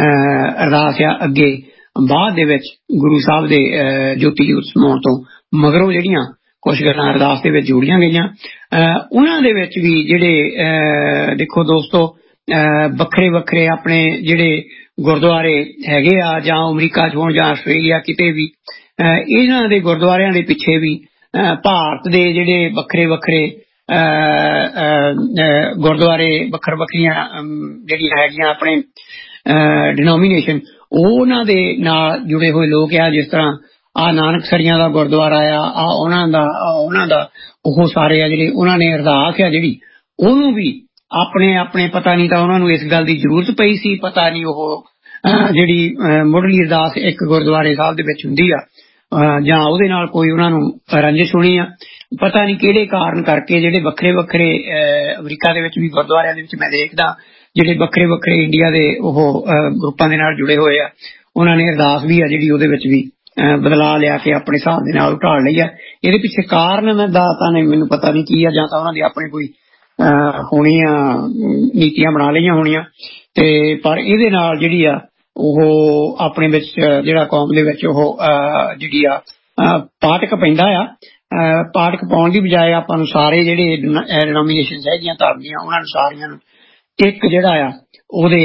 ਅਰਦਾਸ ਆ ਅੱਗੇ ਬਾਅਦ ਦੇ ਵਿੱਚ ਗੁਰੂ ਸਾਹਿਬ ਦੇ ਜੋਤੀ ਜੋਤ ਸਮਾਉਣ ਤੋਂ ਮਗਰੋਂ ਜਿਹੜੀਆਂ ਕੁਛ ਗੱਲਾਂ ਅਰਦਾਸ ਦੇ ਵਿੱਚ ਜੋੜੀਆਂ ਗਈਆਂ, ਉਹਨਾਂ ਦੇ ਵਿੱਚ ਵੀ ਜਿਹੜੇ ਦੇਖੋ ਦੋਸਤੋ ਵੱਖਰੇ ਵੱਖਰੇ ਆਪਣੇ ਜਿਹੜੇ ਗੁਰਦੁਆਰੇ ਹੈਗੇ ਆ, ਜਾਂ ਅਮਰੀਕਾ ਚ ਹੋਣ ਜਾਂ ਆਸਟ੍ਰੇਲੀਆ ਕਿਤੇ ਵੀ, ਇਹਨਾਂ ਦੇ ਗੁਰਦੁਆਰਿਆਂ ਦੇ ਪਿੱਛੇ ਵੀ ਭਾਰਤ ਦੇ ਜਿਹੜੇ ਵੱਖਰੇ ਵੱਖਰੇ ਗੁਰਦੁਆਰੇ, ਵੱਖਰ ਵੱਖਰੀਆਂ ਜਿਹੜੀਆਂ ਹੈਗੀਆਂ ਆਪਣੇ ਡਿਨੋਮੀਨੇਸ਼ਨ, ਉਹਨਾਂ ਦੇ ਨਾਲ ਜੁੜੇ ਹੋਏ ਲੋਕ ਆ। ਜਿਸ ਤਰ੍ਹਾਂ ਆਹ ਨਾਨਕਸਰੀਆਂ ਦਾ ਗੁਰਦੁਆਰਾ ਆ, ਆ ਉਹਨਾਂ ਦਾ ਉਹਨਾਂ ਦਾ ਉਹ ਸਾਰੇ ਆ ਜਿਹੜੇ ਉਹਨਾਂ ਨੇ ਅਰਦਾਸ ਆ ਜਿਹੜੀ ਉਹਨੂੰ ਵੀ ਆਪਣੇ ਆਪਣੇ ਪਤਾ ਨਹੀਂ ਤਾਂ ਉਹਨਾਂ ਨੂੰ ਇਸ ਗੱਲ ਦੀ ਜ਼ਰੂਰਤ ਪਈ ਸੀ, ਪਤਾ ਨਹੀਂ ਉਹ ਜਿਹੜੀ ਮੁੱਢਲੀ ਅਰਦਾਸ ਇੱਕ ਗੁਰਦੁਆਰੇ ਸਾਹਿਬ ਦੇ ਵਿੱਚ ਹੁੰਦੀ ਆ ਜਾਂ ਉਹਦੇ ਨਾਲ ਕੋਈ ਉਹਨਾਂ ਨੂੰ ਰੰਜਿਸ਼ ਹੋਣੀ ਆ, ਪਤਾ ਨਹੀਂ ਕਿਹੜੇ ਕਾਰਨ ਕਰਕੇ ਜਿਹੜੇ ਵੱਖਰੇ ਵੱਖਰੇ ਅਮਰੀਕਾ ਦੇ ਵਿੱਚ ਵੀ ਗੁਰਦੁਆਰਿਆਂ ਦੇ ਵਿੱਚ ਮੈਂ ਦੇਖਦਾ ਜਿਹੜੇ ਵੱਖਰੇ ਵੱਖਰੇ ਇੰਡੀਆ ਦੇ ਉਹ ਗਰੁੱਪਾਂ ਦੇ ਨਾਲ ਜੁੜੇ ਹੋਏ ਆ, ਉਹਨਾਂ ਨੇ ਅਰਦਾਸ ਵੀ ਆ ਜਿਹੜੀ ਉਹਦੇ ਵਿੱਚ ਵੀ ਬਦਲਾ ਲਿਆ ਕੇ ਆਪਣੇ ਹਿਸਾਬ ਦੇ ਨਾਲ ਢਾਲ ਲਈ ਆ। ਇਹਦੇ ਪਿੱਛੇ ਕਾਰਨ ਮੈਂ ਦਾ ਤਾਂ ਨਹੀਂ ਮੈਨੂੰ ਪਤਾ ਨਹੀਂ ਕੀ ਆ, ਜਾਂ ਤਾਂ ਉਹਨਾਂ ਦੀ ਆਪਣੀ ਕੋਈ ਹੋਣੀਆਂ ਨੀਤੀਆਂ ਬਣਾ ਲਈਆਂ ਹੋਣੀਆਂ। ਤੇ ਪਰ ਇਹਦੇ ਨਾਲ ਜਿਹੜੀ ਆ ਉਹ ਆਪਣੇ ਵਿੱਚ ਜਿਹੜਾ ਕੌਮ ਦੇ ਵਿੱਚ ਉਹ ਜਿਹੜੀ ਆ ਪਾਟਕ ਪੈਂਦਾ ਆ। ਪਾਟਕ ਪਾਉਣ ਦੀ ਬਜਾਏ ਆਪਾਂ ਨੂੰ ਸਾਰੇ ਜਿਹੜੇ ਡਿਨੋਮੀਨੇਸ਼ਨ ਹੈਗੀਆਂ ਧਰਮ ਦੀਆਂ, ਉਹਨਾਂ ਨੂੰ ਸਾਰੀਆਂ ਨੂੰ ਇੱਕ ਜਿਹੜਾ ਆ ਉਹਦੇ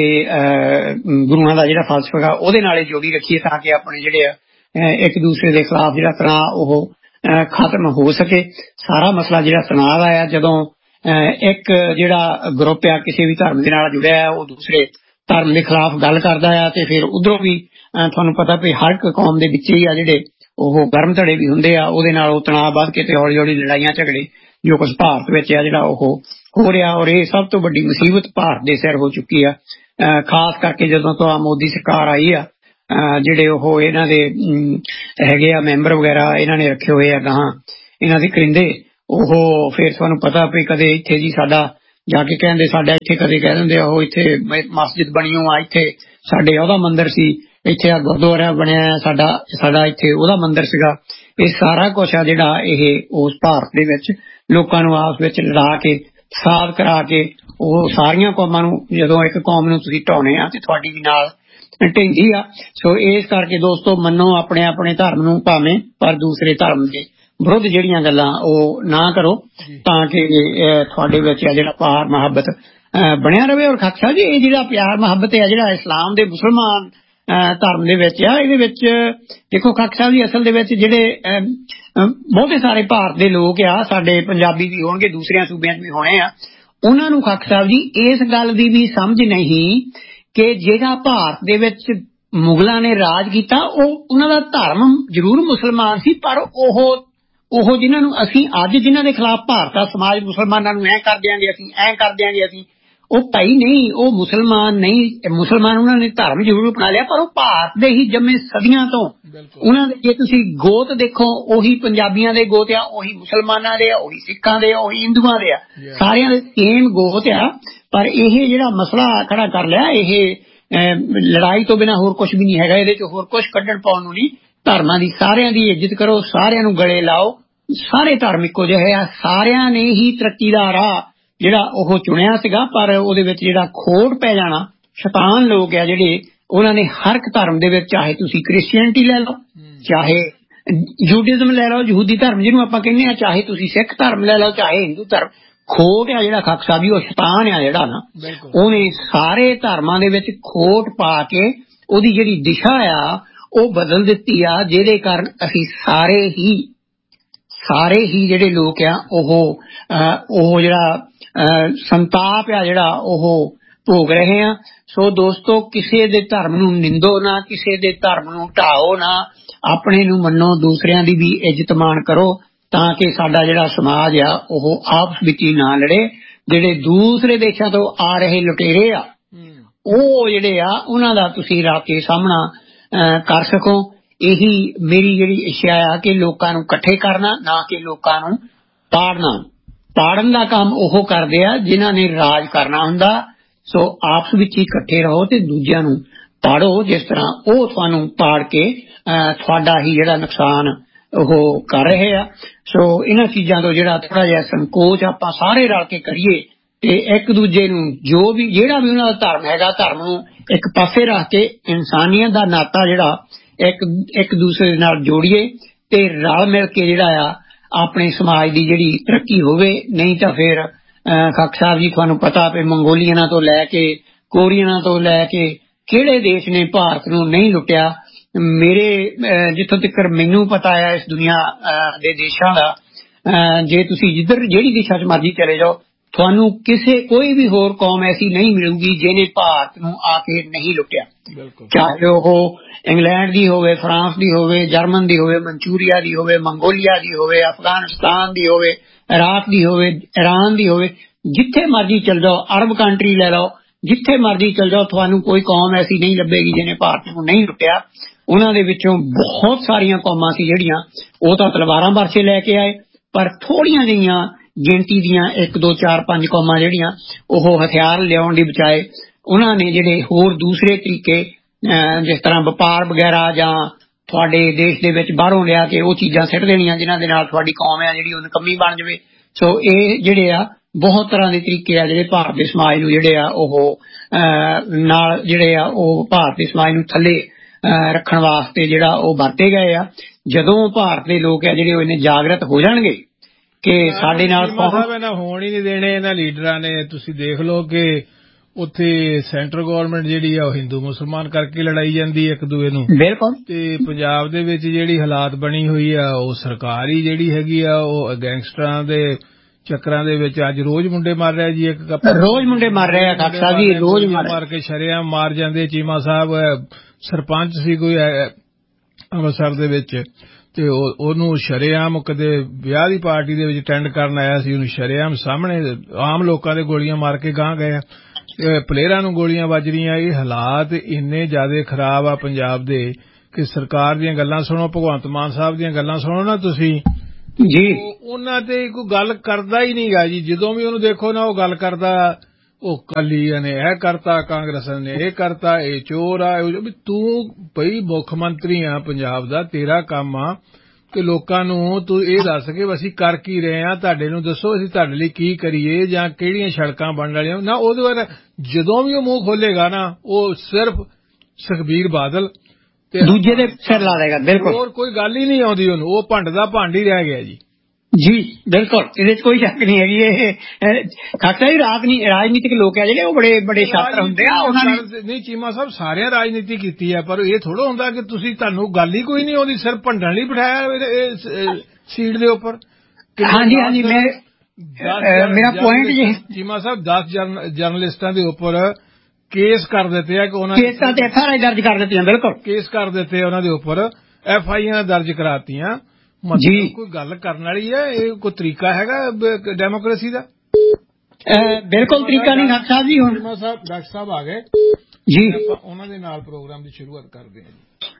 ਗੁਰੂਆਂ ਦਾ ਜਿਹੜਾ ਫਲਸਫਾ ਉਹਦੇ ਨਾਲ ਜੋੜੀ ਰੱਖੀਏ, ਤਾਂ ਕਿ ਆਪਣੇ ਜਿਹੜੇ ਆ ਇੱਕ ਦੂਸਰੇ ਦੇ ਖਿਲਾਫ ਜਿਹੜਾ ਤਣਾਅ ਉਹ ਖਤਮ ਹੋ ਸਕੇ। ਸਾਰਾ ਮਸਲਾ ਜਿਹੜਾ ਤਣਾਅ ਦਾ ਆ, ਜਦੋਂ ਇੱਕ ਜਿਹੜਾ ਗਰੁੱਪ ਆ ਕਿਸੇ ਵੀ ਧਰਮ ਦੇ ਨਾਲ ਜੁੜਿਆ ਉਹ ਦੂਸਰੇ ਧਰਮ ਦੇ ਖਿਲਾਫ ਗੱਲ ਕਰਦਾ ਆ, ਤੇ ਫਿਰ ਉਧਰੋਂ ਵੀ ਤੁਹਾਨੂੰ ਪਤਾ ਵੀ ਹਰ ਇੱਕ ਕੌਮ ਦੇ ਵਿੱਚ ਹੀ ਆ ਜਿਹੜੇ ਉਹ ਗਰਮ ਧੜੇ ਵੀ ਹੁੰਦੇ ਆ, ਉਹਦੇ ਨਾਲ ਉਹ ਤਣਾਅ ਵੱਧ ਕੇ ਤੇ ਹੌਲੀ ਹੌਲੀ ਲੜਾਈਆਂ ਝਗੜੇ ਜੋ ਕੁਝ ਭਾਰਤ ਵਿੱਚ ਆ ਜਿਹੜਾ ਉਹ ਹੋ ਰਿਹਾ। ਔਰ ਇਹ ਸਭ ਤੋਂ ਵੱਡੀ ਮੁਸੀਬਤ ਭਾਰਤ ਦੇ ਸਿਰ ਹੋ ਚੁੱਕੀ ਆ, ਖਾਸ ਕਰਕੇ ਜਦੋਂ ਤੋਂ ਆ ਮੋਦੀ ਸਰਕਾਰ ਆਈ ਆ, ਜਿਹੜੇ ਉਹ ਇਹਨਾਂ ਦੇ ਹੈਗੇ ਆ ਮੈਂਬਰ ਵਗੈਰਾ ਇਹਨਾਂ ਨੇ ਰੱਖੇ ਹੋਏ ਆ ਗਾਹਾਂ ਇਹਨਾਂ ਦੇ ਕਰਿੰਦੇ, ਉਹ ਫਿਰ ਤੁਹਾਨੂੰ ਪਤਾ ਵੀ ਕਦੇ ਇੱਥੇ ਜੀ ਸਾਡਾ ਜਾ ਕੇ ਕਹਿੰਦੇ ਸਾਡਾ ਇੱਥੇ, ਕਦੇ ਕਹਿ ਦਿੰਦੇ ਉਹ ਇੱਥੇ ਮਸਜਿਦ ਬਣੀ ਹੋ ਆ, ਇੱਥੇ ਸਾਡੇ ਉਹਦਾ ਮੰਦਿਰ ਸੀ, ਇੱਥੇ ਆ ਗੁਰਦੁਆਰਾ ਬਣਿਆ ਸਾਡਾ, ਸਾਡਾ ਇੱਥੇ ਉਹਦਾ ਮੰਦਿਰ ਸੀਗਾ। ਇਹ ਸਾਰਾ ਕੁਛ ਆ ਜਿਹੜਾ ਇਹ ਉਸ ਭਾਰਤ ਦੇ ਵਿੱਚ ਲੋਕਾਂ ਨੂੰ ਆਪਸ ਵਿੱਚ ਲੜਾ ਕੇ ਫਸਾਦ ਕਰਾ ਕੇ ਉਹ ਸਾਰੀਆਂ ਕੌਮਾਂ ਨੂੰ, ਜਦੋਂ ਇੱਕ ਕੌਮ ਨੂੰ ਤੁਸੀਂ ਢਾਉਣੇ ਆ ਤੇ ਤੁਹਾਡੀ ਵੀ ਨਾਲ ਢਹਿੰਦੀ ਆ। ਸੋ ਇਸ ਕਰਕੇ ਦੋਸਤੋ ਮੰਨੋ ਆਪਣੇ ਆਪਣੇ ਧਰਮ ਨੂੰ ਭਾਵੇਂ, ਪਰ ਦੂਸਰੇ ਧਰਮ ਦੇ ਵਿਰੁੱਧ ਜਿਹੜੀਆਂ ਗੱਲਾਂ ਉਹ ਨਾ ਕਰੋ, ਤਾਂ ਕਿ ਤੁਹਾਡੇ ਵਿੱਚ ਆ ਜਿਹੜਾ ਪਿਆਰ ਮੁਹੱਬਤ ਬਣਿਆ ਰਵੇ। ਔਰ ਖਾਲਸਾ ਜੀ ਇਹ ਜਿਹੜਾ ਪਿਆਰ ਮੁਹੱਬਤ ਹੈ ਜਿਹੜਾ ਇਸਲਾਮ ਦੇ ਮੁਸਲਮਾਨ ਧਰਮ ਦੇ ਵਿੱਚ ਆ, ਇਹਦੇ ਵਿੱਚ ਦੇਖੋ ਖਾਲਸਾ ਜੀ ਅਸਲ ਦੇ ਵਿੱਚ ਜਿਹੜੇ ਬਹੁਤੇ ਸਾਰੇ ਭਾਰਤ ਦੇ ਲੋਕ ਆ, ਸਾਡੇ ਪੰਜਾਬੀ ਵੀ ਹੋਣਗੇ, ਦੂਸਰਿਆਂ ਸੂਬਿਆਂ 'ਚ ਵੀ ਹੋਣੇ ਆ, ਉਹਨਾਂ ਨੂੰ ਖਾਲਸਾ ਜੀ ਇਸ ਗੱਲ ਦੀ ਵੀ ਸਮਝ ਨਹੀਂ ਕਿ ਜਿਹੜਾ ਭਾਰਤ ਦੇ ਵਿੱਚ ਮੁਗਲਾਂ ਨੇ ਰਾਜ ਕੀਤਾ ਉਹ ਉਹਨਾਂ ਦਾ ਧਰਮ ਜ਼ਰੂਰ ਮੁਸਲਮਾਨ ਸੀ, ਪਰ ਉਹ ਉਹ ਜਿਨ੍ਹਾਂ ਨੂੰ ਅਸੀਂ ਅੱਜ ਜਿਨ੍ਹਾਂ ਦੇ ਖਿਲਾਫ ਭਾਰਤ ਦਾ ਸਮਾਜ ਮੁਸਲਮਾਨਾਂ ਨੂੰ ਐਂ ਕਰ ਦਿਆਂਗੇ, ਅਸੀਂ ਐਂ ਕਰ ਦਿਆਂਗੇ, ਅਸੀਂ ਉਹ ਭਾਈ ਨਹੀਂ, ਉਹ ਮੁਸਲਮਾਨ ਨਹੀਂ। ਮੁਸਲਮਾਨ ਉਹਨਾਂ ਨੇ ਧਰਮ ਜ਼ਰੂਰ ਅਪਣਾ ਲਿਆ, ਪਰ ਉਹ ਭਾਰਤ ਦੇ ਹੀ ਜੰਮੇ ਸਦੀਆਂ ਤੋਂ। ਉਹਨਾਂ ਦੇ ਜੇ ਤੁਸੀਂ ਗੋਤ ਦੇਖੋ, ਉਹੀ ਪੰਜਾਬੀਆਂ ਦੇ ਗੋਤ ਆ, ਉਹੀ ਮੁਸਲਮਾਨਾਂ ਦੇ ਆ, ਉਹੀ ਸਿੱਖਾਂ ਦੇ ਆ, ਉਹੀ ਹਿੰਦੂਆਂ ਦੇ ਆ, ਸਾਰਿਆਂ ਦੇ ਸੇਮ ਗੋਤ ਆ। ਪਰ ਇਹ ਜਿਹੜਾ ਮਸਲਾ ਖੜਾ ਕਰ ਲਿਆ, ਇਹ ਲੜਾਈ ਤੋਂ ਬਿਨਾਂ ਹੋਰ ਕੁਝ ਵੀ ਨਹੀਂ ਹੈਗਾ। ਇਹਦੇ ਚ ਹੋਰ ਕੁਝ ਕੱਢਣ ਪਾਉਣ ਨੂੰ ਨਹੀਂ। ਧਰਮਾਂ ਦੀ ਸਾਰਿਆਂ ਦੀ ਇੱਜ਼ਤ ਕਰੋ, ਸਾਰਿਆਂ ਨੂੰ ਗਲੇ ਲਾਓ, ਸਾਰੇ ਧਰਮ ਇੱਕੋ ਜਿਹੇ ਆ। ਸਾਰਿਆਂ ਨੇ ਹੀ ਤਰੱਕੀ ਦਾ ਰਾਹ ਜਿਹੜਾ ਉਹ ਚੁਣਿਆ ਸੀਗਾ, ਪਰ ਉਹਦੇ ਵਿੱਚ ਜਿਹੜਾ ਖੋਟ ਪੈ ਜਾਣਾ, ਸ਼ੈਤਾਨ ਲੋਕ ਆ ਜਿਹੜੇ, ਉਹਨਾਂ ਨੇ ਹਰ ਇੱਕ ਧਰਮ ਦੇ ਵਿੱਚ, ਚਾਹੇ ਤੁਸੀਂ ਕ੍ਰਿਸਚੀਅਨਟੀ ਲੈ ਲਓ, ਚਾਹੇ ਜੂਡਿਜ਼ਮ ਲੈ ਲਓ, ਯਹੂਦੀ ਧਰਮ ਜਿਹਨੂੰ ਆਪਾਂ ਕਹਿੰਦੇ ਆ, ਚਾਹੇ ਤੁਸੀਂ ਸਿੱਖ ਧਰਮ ਲੈ ਲਓ, ਚਾਹੇ ਹਿੰਦੂ ਧਰਮ, ਖੋਟ ਆ ਜਿਹੜਾ ਖਾਲਸਾ ਵੀ ਉਹ ਸ਼ੈਤਾਨ ਆ ਜਿਹੜਾ ਨਾ, ਉਹਨੇ ਸਾਰੇ ਧਰਮਾਂ ਦੇ ਵਿੱਚ ਖੋਟ ਪਾ ਕੇ ਉਹਦੀ ਜਿਹੜੀ ਦਿਸ਼ਾ ਆ ਉਹ ਬਦਲ ਦਿੱਤੀ ਆ, ਜਿਹਦੇ ਕਾਰਨ ਅਸੀਂ ਸਾਰੇ ਹੀ ਸਾਰੇ ਹੀ ਜਿਹੜੇ ਲੋਕ ਆ ਉਹ ਉਹ ਜਿਹੜਾ ਸੰਤਾਪ ਆ ਜਿਹੜਾ ਉਹ ਭੋਗ ਰਹੇ ਆ। ਸੋ ਦੋਸਤੋ, ਕਿਸੇ ਦੇ ਧਰਮ ਨੂੰ ਨਿੰਦੋ ਨਾ, ਕਿਸੇ ਦੇ ਧਰਮ ਨੂੰ ਢਾਓ ਨਾ, ਆਪਣੇ ਨੂੰ ਮੰਨੋ, ਦੂਸਰਿਆਂ ਦੀ ਵੀ ਇੱਜ਼ਤ ਮਾਣ ਕਰੋ, ਤਾਂ ਕਿ ਸਾਡਾ ਜਿਹੜਾ ਸਮਾਜ ਆ ਉਹ ਆਪਸ ਵਿੱਚ ਹੀ ਨਾ ਲੜੇ। ਜਿਹੜੇ ਦੂਸਰੇ ਦੇਸ਼ਾਂ ਤੋਂ ਆ ਰਹੇ ਲੁਟੇਰੇ ਆ, ਉਹ ਜਿਹੜੇ ਆ ਉਹਨਾਂ ਦਾ ਤੁਸੀਂ ਰੱਖ ਕੇ ਸਾਹਮਣਾ ਕਰ ਸਕੋ। ਇਹੀ ਮੇਰੀ ਜਿਹੜੀ ਇੱਛਾ ਆ ਕਿ ਲੋਕਾਂ ਨੂੰ ਇਕੱਠੇ ਕਰਨਾ, ਨਾ ਕਿ ਲੋਕਾਂ ਨੂੰ ਪਾੜਨਾ। ਪਾੜਨ ਦਾ ਕੰਮ ਉਹ ਕਰਦੇ ਆ ਜਿਨ੍ਹਾਂ ਨੇ ਰਾਜ ਕਰਨਾ ਹੁੰਦਾ। ਸੋ ਆਪਸ ਵਿੱਚ ਹੀ ਇਕੱਠੇ ਰਹੋ ਤੇ ਦੂਜਿਆਂ ਨੂੰ ਪਾੜੋ, ਜਿਸ ਤਰ੍ਹਾਂ ਉਹ ਤੁਹਾਨੂੰ ਪਾੜ ਕੇ ਤੁਹਾਡਾ ਹੀ ਜਿਹੜਾ ਨੁਕਸਾਨ ਉਹ ਕਰ ਰਹੇ ਆ। ਸੋ ਇਹਨਾਂ ਚੀਜ਼ਾਂ ਤੋਂ ਜਿਹੜਾ ਥੋੜਾ ਜਿਹਾ ਸੰਕੋਚ ਆਪਾਂ ਸਾਰੇ ਰਲ ਕੇ ਕਰੀਏ ਤੇ ਇੱਕ ਦੂਜੇ ਨੂੰ, ਜੋ ਵੀ ਜਿਹੜਾ ਵੀ ਉਹਨਾਂ ਦਾ ਧਰਮ ਹੈਗਾ, ਧਰਮ ਨੂੰ ਇੱਕ ਪਾਸੇ ਰੱਖ ਕੇ ਇਨਸਾਨੀਅਤ ਦਾ ਨਾਤਾ ਜਿਹੜਾ ਇੱਕ ਇੱਕ ਦੂਸਰੇ ਨਾਲ ਜੋੜੀਏ ਤੇ ਰਲ ਮਿਲ ਕੇ ਜਿਹੜਾ ਆ ਆਪਣੇ ਸਮਾਜ ਦੀ ਜਿਹੜੀ ਤਰੱਕੀ ਹੋਵੇ। ਨਹੀਂ ਤਾਂ ਫਿਰ ਖਾਕ ਸਾਹਿਬ ਜੀ, ਤੁਹਾਨੂੰ ਪਤਾ ਵੀ ਮੰਗੋਲੀਅਨਾਂ ਤੋਂ ਲੈ ਕੇ ਕੋਰੀਅਨਾਂ ਤੋਂ ਲੈ ਕੇ ਕਿਹੜੇ ਦੇਸ਼ ਨੇ ਭਾਰਤ ਨੂੰ ਨਹੀਂ ਲੁੱਟਿਆ। ਮੇਰੇ ਜਿੱਥੋਂ ਤੱਕ ਮੈਨੂੰ ਪਤਾ ਆ ਇਸ ਦੁਨੀਆ ਦੇ ਦੇਸ਼ਾਂ ਦਾ, ਜੇ ਤੁਸੀਂ ਜਿੱਧਰ ਜਿਹੜੀ ਦਿਸ਼ਾ 'ਚ ਮਰਜ਼ੀ ਚਲੇ ਜਾਓ, ਤੁਹਾਨੂੰ ਕਿਸੇ ਕੋਈ ਵੀ ਹੋਰ ਕੌਮ ਐਸੀ ਨਹੀਂ ਮਿਲੂਗੀ ਜਿਹਨੇ ਭਾਰਤ ਨੂੰ ਆ ਕੇ ਨਹੀਂ ਲੁੱਟਿਆ। ਚਾਹੇ ਉਹ ਇੰਗਲੈਂਡ ਦੀ ਹੋਵੇ, ਫਰਾਂਸ ਦੀ ਹੋਵੇ, ਜਰਮਨ ਦੀ ਹੋਵੇ, ਮਨਚੂਰੀਆ ਦੀ ਹੋਵੇ, ਮੰਗੋਲੀਆ ਦੀ ਹੋਵੇ, ਅਫਗਾਨਿਸਤਾਨ ਦੀ ਹੋਵੇ, ਇਰਾਕ ਦੀ ਹੋਵੇ, ਈਰਾਨ ਦੀ ਹੋਵੇ, ਜਿੱਥੇ ਮਰਜ਼ੀ ਚਲ ਜਾਓ, ਅਰਬ ਕੰਟਰੀ ਲੈ ਲਓ, ਜਿੱਥੇ ਮਰਜ਼ੀ ਚਲ ਜਾਓ, ਤੁਹਾਨੂੰ ਕੋਈ ਕੌਮ ਐਸੀ ਨਹੀਂ ਲੱਭੇਗੀ ਜਿਹਨੇ ਭਾਰਤ ਨੂੰ ਨਹੀਂ ਲੁੱਟਿਆ। ਉਹਨਾਂ ਦੇ ਵਿੱਚੋਂ ਬਹੁਤ ਸਾਰੀਆਂ ਕੌਮਾਂ ਸੀ ਜਿਹੜੀਆਂ ਉਹ ਤਾਂ ਤਲਵਾਰਾਂ ਵਰਸੇ ਲੈ ਕੇ ਆਏ, ਪਰ ਥੋੜੀਆਂ ਜਿਹੀਆਂ ਗਿਣਤੀ ਦੀਆਂ ਇੱਕ ਦੋ ਚਾਰ ਪੰਜ ਕੌਮਾਂ ਜਿਹੜੀਆਂ ਉਹ ਹਥਿਆਰ ਲਿਆਉਣ ਦੀ ਬਜਾਏ ਉਹਨਾਂ ਨੇ ਜਿਹੜੇ ਹੋਰ ਦੂਸਰੇ ਤਰੀਕੇ, ਜਿਸ ਤਰ੍ਹਾਂ ਵਪਾਰ ਵਗੈਰਾ, ਜਾਂ ਤੁਹਾਡੇ ਦੇਸ਼ ਦੇ ਵਿੱਚ ਬਾਹਰੋਂ ਲਿਆ ਕੇ ਉਹ ਚੀਜ਼ਾਂ ਸਿੱਟ ਦੇਣੀਆਂ ਜਿਹਨਾਂ ਦੇ ਨਾਲ ਤੁਹਾਡੀ ਕੌਮ ਆ ਜਿਹੜੀ ਉਹ ਨਿਕੰਮੀ ਬਣ ਜਾਵੇ। ਸੋ ਇਹ ਜਿਹੜੇ ਆ ਬਹੁਤ ਤਰ੍ਹਾਂ ਦੇ ਤਰੀਕੇ ਆ ਜਿਹੜੇ ਭਾਰਤ ਦੇ ਸਮਾਜ ਨੂੰ ਜਿਹੜੇ ਆ ਉਹ ਨਾਲ ਜਿਹੜੇ ਆ ਉਹ ਭਾਰਤ ਦੇ ਸਮਾਜ ਨੂੰ ਥੱਲੇ ਰੱਖਣ ਵਾਸਤੇ ਜਿਹੜਾ ਉਹ ਵਰਤੇ ਗਏ ਆ। ਜਦੋਂ ਭਾਰਤ ਦੇ ਲੋਕ ਆ ਜਿਹੜੇ ਉਹ ਇੰਨੇ ਜਾਗਰਤ ਹੋ ਜਾਣਗੇ ਕਿ ਸਾਡੇ ਨਾਲ ਹੋਣ ਹੀ ਨਹੀਂ ਦੇਣੇ ਇਹਨਾਂ ਲੀਡਰਾਂ ਨੇ। ਤੁਸੀਂ ਦੇਖ ਲਓ ਕਿ ਉੱਥੇ ਸੈਂਟਰ ਗੌਰਮੈਂਟ ਜਿਹੜੀ ਆ ਉਹ ਹਿੰਦੂ ਮੁਸਲਮਾਨ ਕਰਕੇ ਲੜਾਈ ਜਾਂਦੀ ਇੱਕ ਦੂਏ ਨੂੰ। ਬਿਲਕੁਲ। ਤੇ ਪੰਜਾਬ ਦੇ ਵਿੱਚ ਜਿਹੜੀ ਹਾਲਾਤ ਬਣੀ ਹੋਈ ਆ, ਉਹ ਸਰਕਾਰ ਹੀ ਜਿਹੜੀ ਹੈਗੀ ਆ ਉਹ ਗੈਂਗਸਟਰਾਂ ਦੇ ਚੱਕਰਾਂ ਦੇ ਵਿੱਚ ਅੱਜ ਰੋਜ਼ ਮੁੰਡੇ ਮਾਰ ਰਿਹਾ ਜੀ। ਇੱਕ ਰੋਜ਼ ਮੁੰਡੇ ਮਾਰ ਰਹੇ ਆ ਖਾਲਸਾ ਜੀ, ਰੋਜ਼ ਮਾਰ ਕੇ ਸ਼ਰੇਆਮ ਮਾਰ ਜਾਂਦੇ। ਚੀਮਾ ਸਾਹਿਬ ਸਰਪੰਚ ਸੀ ਕੋਈ ਅੰਮ੍ਰਿਤਸਰ ਦੇ ਵਿੱਚ, ਤੇ ਉਹਨੂੰ ਸ਼ਰੇਆਮ ਕਦੇ ਵਿਆਹ ਦੀ ਪਾਰਟੀ ਦੇ ਵਿੱਚ ਅਟੈਂਡ ਕਰਨ ਆਇਆ ਸੀ, ਉਹਨੂੰ ਸ਼ਰੇਆਮ ਸਾਹਮਣੇ ਆਮ ਲੋਕਾਂ ਦੇ ਗੋਲੀਆਂ ਮਾਰ ਕੇ ਗਾਂਹ ਗਏ। ਪਲੇਅਰਾਂ ਨੂੰ ਗੋਲੀਆਂ ਵੱਜ ਰਹੀਆਂ। ਇਹ ਹਾਲਾਤ ਇੰਨੇ ਜ਼ਿਆਦਾ ਖਰਾਬ ਆ ਪੰਜਾਬ ਦੇ ਕਿ ਸਰਕਾਰ ਦੀਆਂ ਗੱਲਾਂ ਸੁਣੋ, ਭਗਵੰਤ ਮਾਨ ਸਾਹਿਬ ਦੀਆਂ ਗੱਲਾਂ ਸੁਣੋ ਨਾ ਤੁਸੀਂ ਜੀ, ਉਹਨਾਂ ਤੇ ਕੋਈ ਗੱਲ ਕਰਦਾ ਹੀ ਨਹੀਂ ਗਾ ਜੀ। ਜਦੋਂ ਵੀ ਉਹਨੂੰ ਦੇਖੋ ਨਾ ਉਹ ਗੱਲ ਕਰਦਾ, ਉਹ ਕਾਲੀਆਂ ਨੇ ਇਹ ਕਰਤਾ, ਕਾਂਗਰਸ ਨੇ ਇਹ ਕਰਤਾ, ਇਹ ਚੋਰ ਆ। ਤੂੰ ਬਈ ਮੁੱਖ ਮੰਤਰੀ ਆ ਪੰਜਾਬ ਦਾ, ਤੇਰਾ ਕੰਮ ਆ ਕਿ ਲੋਕਾਂ ਨੂੰ ਤੂੰ ਇਹ ਦੱਸ ਕੇ ਅਸੀਂ ਕਰ ਕੀ ਰਹੇ ਆ, ਤੁਹਾਡੇ ਨੂੰ ਦੱਸੋ ਅਸੀਂ ਤੁਹਾਡੇ ਲਈ ਕੀ ਕਰੀਏ ਜਾਂ ਕਿਹੜੀਆਂ ਸੜਕਾਂ ਬਣਨ ਵਾਲੀਆਂ ਨਾ। ਉਹਦੇ ਬਾਰੇ ਜਦੋਂ ਵੀ ਉਹ ਮੂੰਹ ਖੋਲੇਗਾ ਨਾ, ਉਹ ਸਿਰਫ ਸੁਖਬੀਰ ਬਾਦਲ ਤੇ ਦੂਜੇ ਦੇ ਸਿਰ ਲਾ ਦੇਗਾ। ਬਿਲਕੁਲ, ਹੋਰ ਕੋਈ ਗੱਲ ਹੀ ਨਹੀਂ ਆਉਂਦੀ ਉਹਨੂੰ। ਉਹ ਭੰਡ ਦਾ ਭੰਡ ਹੀ ਰਹਿ ਗਿਆ ਜੀ। ਜੀ ਬਿਲਕੁਲ, ਇਹਦੇ ਚ ਕੋਈ ਸ਼ੱਕ ਨਹੀਂ ਹੈਗੀ। ਇਹ ਖਾਲਸਾ ਜੀ ਰਾਜਨੀਤਿਕ ਲੋਕ ਆ ਜਿਹੜੇ ਉਹ ਬੜੇ ਬੜੇ ਸ਼ਾਤਰ ਹੁੰਦੇ ਆ। ਉਹਨਾਂ ਨੇ ਨਹੀਂ ਚੀਮਾ ਸਾਹਿਬ ਸਾਰਿਆਂ ਰਾਜਨੀਤੀ ਕੀਤੀ ਹੈ, ਪਰ ਇਹ ਥੋੜਾ ਹੁੰਦਾ ਕਿ ਤੁਸੀਂ ਤੁਹਾਨੂੰ ਗੱਲ ਹੀ ਕੋਈ ਨਹੀਂ ਆਉਂਦੀ, ਸਿਰਫ ਭੰਡਣ ਲਈ ਬਿਠਾਇਆ ਸੀਟ ਦੇ ਉੱਪਰ। ਹਾਂਜੀ ਹਾਂਜੀ, ਮੈਂ ਮੇਰਾ ਪੁਆਇੰਟ ਇਹ ਚੀਮਾ ਸਾਹਿਬ ਦਸ ਜਰਨਲਿਸਟਾਂ ਦੇ ਉੱਪਰ ਕੇਸ ਕਰ ਦਿੱਤੇ ਆ ਕਿ ਉਹਨਾਂ ਕੇਸਾਂ ਤੇ ਐਫ ਆਰ ਆਈ ਦਰਜ ਕਰ ਦਿੱਤੀਆਂ। ਬਿਲਕੁਲ, ਕੇਸ ਕਰ ਦਿੱਤੇ ਉਹਨਾਂ ਦੇ ਉੱਪਰ, ਐਫ ਆਈ ਆਰ ਦਰਜ ਕਰਾਤੀਆਂ। ਜੀ ਕੋਈ ਗੱਲ ਕਰਨ ਵਾਲੀ ਹੈ? ਇਹ ਕੋਈ ਤਰੀਕਾ ਹੈਗਾ ਡੈਮੋਕ੍ਰੇਸੀ ਦਾ? ਬਿਲਕੁਲ ਤਰੀਕਾ ਨਹੀਂ ਡਾਕਟਰ ਸਾਹਿਬ ਜੀ। ਹੁਣ ਚੀਮਾ ਸਾਹਿਬ ਡਾਕਟਰ ਸਾਹਿਬ ਆ ਗਏ ਜੀ, ਆਪਾਂ ਉਹਨਾਂ ਦੇ ਨਾਲ ਪ੍ਰੋਗਰਾਮ ਦੀ ਸ਼ੁਰੂਆਤ ਕਰਦੇ ਹਾਂ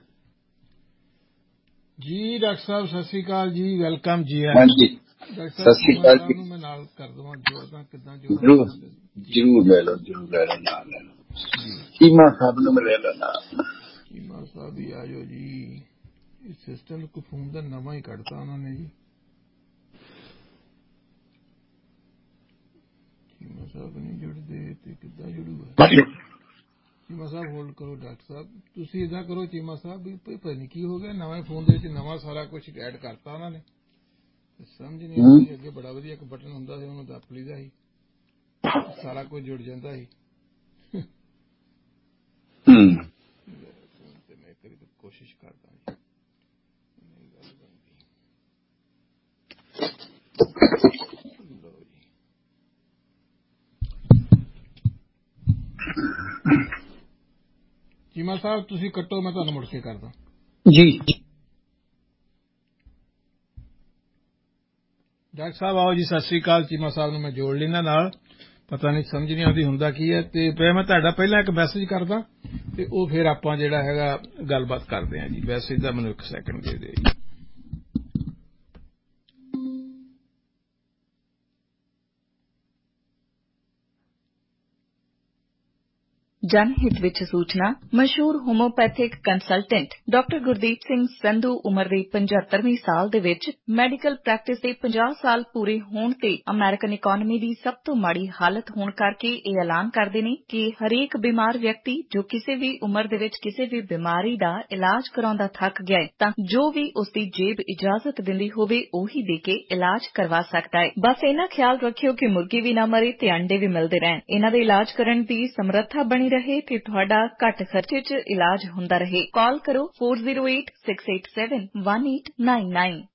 ਜੀ। ਜੀ ਡਾਕਟਰ ਸਾਹਿਬ ਸਤਿ ਸ੍ਰੀ ਅਕਾਲ ਜੀ, ਵੈਲਕਮ ਜੀ। ਹਾਂਜੀ ਡਾਕਟਰ ਸਤਿ ਸਾਹਿਬ ਸ੍ਰੀ ਚੀਮਾ ਅਕਾਲ ਸਾਹਿਬ ਜੀ। ਨੂੰ ਮੈਂ ਨਾਲ ਕਰ ਦੇਵਾਂ, ਜੋੜਦਾ ਕਿੱਦਾਂ ਜ਼ਰੂਰ ਜੋੜਾਂ? ਜ਼ਰੂਰ ਲੈ ਲਓ, ਜ਼ਰੂਰ ਲੈ ਲਓ, ਨਾਲ ਲੈ ਲਓ। ਚੀਮਾ ਸਾਹਿਬ ਨੂੰ ਲੈ ਲਓ ਨਾਲ। ਚੀਮਾ ਸਾਹਿਬ ਹੀ ਆ ਜਾਓ ਜੀ। ਇਸ ਸਿਸਟਮ ਕੋ ਫੋਨ ਦਾ ਨਵਾਂ ਹੀ ਕੱਢਤਾ ਉਹਨਾਂ ਨੇ ਜੀ। ਚੀਮਾ ਸਾਹਿਬ ਨਹੀਂ ਜੁੜਦੇ ਤੇ ਕਿੱਦਾਂ ਜੁੜੂਗਾ? ਚੀਮਾ ਸਾਹਿਬ ਹੋਲਡ ਕਰੋ ਡਾਕਟਰ ਸਾਹਿਬ। ਤੁਸੀਂ ਇਦਾਂ ਕਰੋ ਚੀਮਾ ਸਾਹਿਬ ਵੀ ਪਤਾ ਨਹੀਂ ਕੀ ਹੋ ਗਿਆ, ਨਵੇਂ ਫੋਨ ਦੇ ਵਿੱਚ ਨਵਾਂ ਸਾਰਾ ਕੁਝ ਐਡ ਕਰਤਾ ਉਹਨਾਂ ਨੇ, ਸਮਝ ਨਹੀਂ ਆਉਂਦੀ। ਅੱਗੇ ਬੜਾ ਵਧੀਆ ਇੱਕ ਬਟਨ ਹੁੰਦਾ ਸੀ, ਉਹਨੂੰ ਦੱਬ ਲਈਦਾ ਸੀ, ਸਾਰਾ ਕੁਝ ਜੁੜ ਜਾਂਦਾ ਸੀ। ਤੇ ਮੈਂ ਕਰੀ ਕੋਸ਼ਿਸ਼ ਕਰਦਾ ਜੀ। ਚੀਮਾ ਸਾਹਿਬ ਤੁਸੀਂ ਕੱਟੋ, ਮੈਂ ਤੁਹਾਨੂੰ ਮੁੜ ਕੇ ਕਰਦਾ ਜੀ। ਡਾਕਟਰ ਸਾਹਿਬ ਆਓ ਜੀ, ਸਤਿ ਸ੍ਰੀ ਅਕਾਲ। ਚੀਮਾ ਸਾਹਿਬ ਨੂੰ ਮੈਂ ਜੋੜ ਲੈਣਾ ਨਾਲ, ਪਤਾ ਨਹੀਂ ਸਮਝ ਨਹੀਂ ਆਉਂਦੀ ਹੁੰਦਾ ਕੀ ਹੈ। ਤੇ ਮੈਂ ਤੁਹਾਡਾ ਪਹਿਲਾਂ ਇੱਕ ਮੈਸੇਜ ਕਰਦਾ ਤੇ ਉਹ ਫਿਰ ਆਪਾਂ ਜਿਹੜਾ ਹੈਗਾ ਗੱਲਬਾਤ ਕਰਦੇ ਹਾਂ ਜੀ। ਮੈਸੇਜ ਦਾ ਮੈਨੂੰ ਇੱਕ ਸੈਕਿੰਡ ਦੇ ਦਿਓ ਜੀ। ਜਨਹਿਤ ਵਿੱਚ ਸੂਚਨਾ। ਮਸ਼ਹੂਰ homeopathic consultant doctor Gurdeep Singh Sandhu ਉਮਰ ਦੇ ਪਝੱਤਰਵੇਂ ਸਾਲ ਦੇ ਵਿੱਚ ਮੈਡੀਕਲ ਪ੍ਰੈਕਟਿਸ ਦੇ ਪੰਜਾਹ ਸਾਲ ਪੂਰੇ ਹੋਣ ਤੇ ਅਮਰੀਕਨ ਇਕਾਨਮੀ ਦੀ ਸਭ ਤੋਂ ਮਾੜੀ ਹਾਲਤ ਹੋਣ ਕਰਕੇ ਇਹ ਐਲਾਨ ਕਰਦੇ ਨੇ ਕਿ ਹਰੇਕ ਬਿਮਾਰ ਵਿਅਕਤੀ ਜੋ ਕਿਸੇ ਵੀ ਉਮਰ ਦੇ ਵਿੱਚ ਕਿਸੇ ਵੀ ਬਿਮਾਰੀ ਦਾ ਇਲਾਜ ਕਰਾਉਂਦਾ ਥੱਕ ਗਿਆ ਹੈ ਤਾਂ ਜੋ ਵੀ ਉਸ ਦੀ ਜੇਬ ਇਜਾਜ਼ਤ ਦਿੰਦੀ ਹੋਵੇ ਉਹੀ ਦੇ ਕੇ ਇਲਾਜ ਕਰਵਾ ਸਕਦਾ ਹੈ। ਬਸ ਇਹਨਾਂ ਖਿਆਲ ਰੱਖਿਓ ਕਿ ਮੁਰਗੀ ਵੀ ਨਾ ਮਰੇ ਤੇ ਅੰਡੇ ਵੀ ਮਿਲਦੇ ਰਹਿਣ। ਇਹਨਾਂ ਦੇ ਇਲਾਜ ਕਰਨ ਦੀ ਸਮਰੱਥਾ ਬਣੀ ਰਹੇ ਤੇ ਤੁਹਾਡਾ ਘੱਟ ਖਰਚੇ 'ਚ ਇਲਾਜ ਹੁੰਦਾ ਰਹੇ। ਕਾਲ ਕਰੋ four zero eight six eight seven one eight nine nine।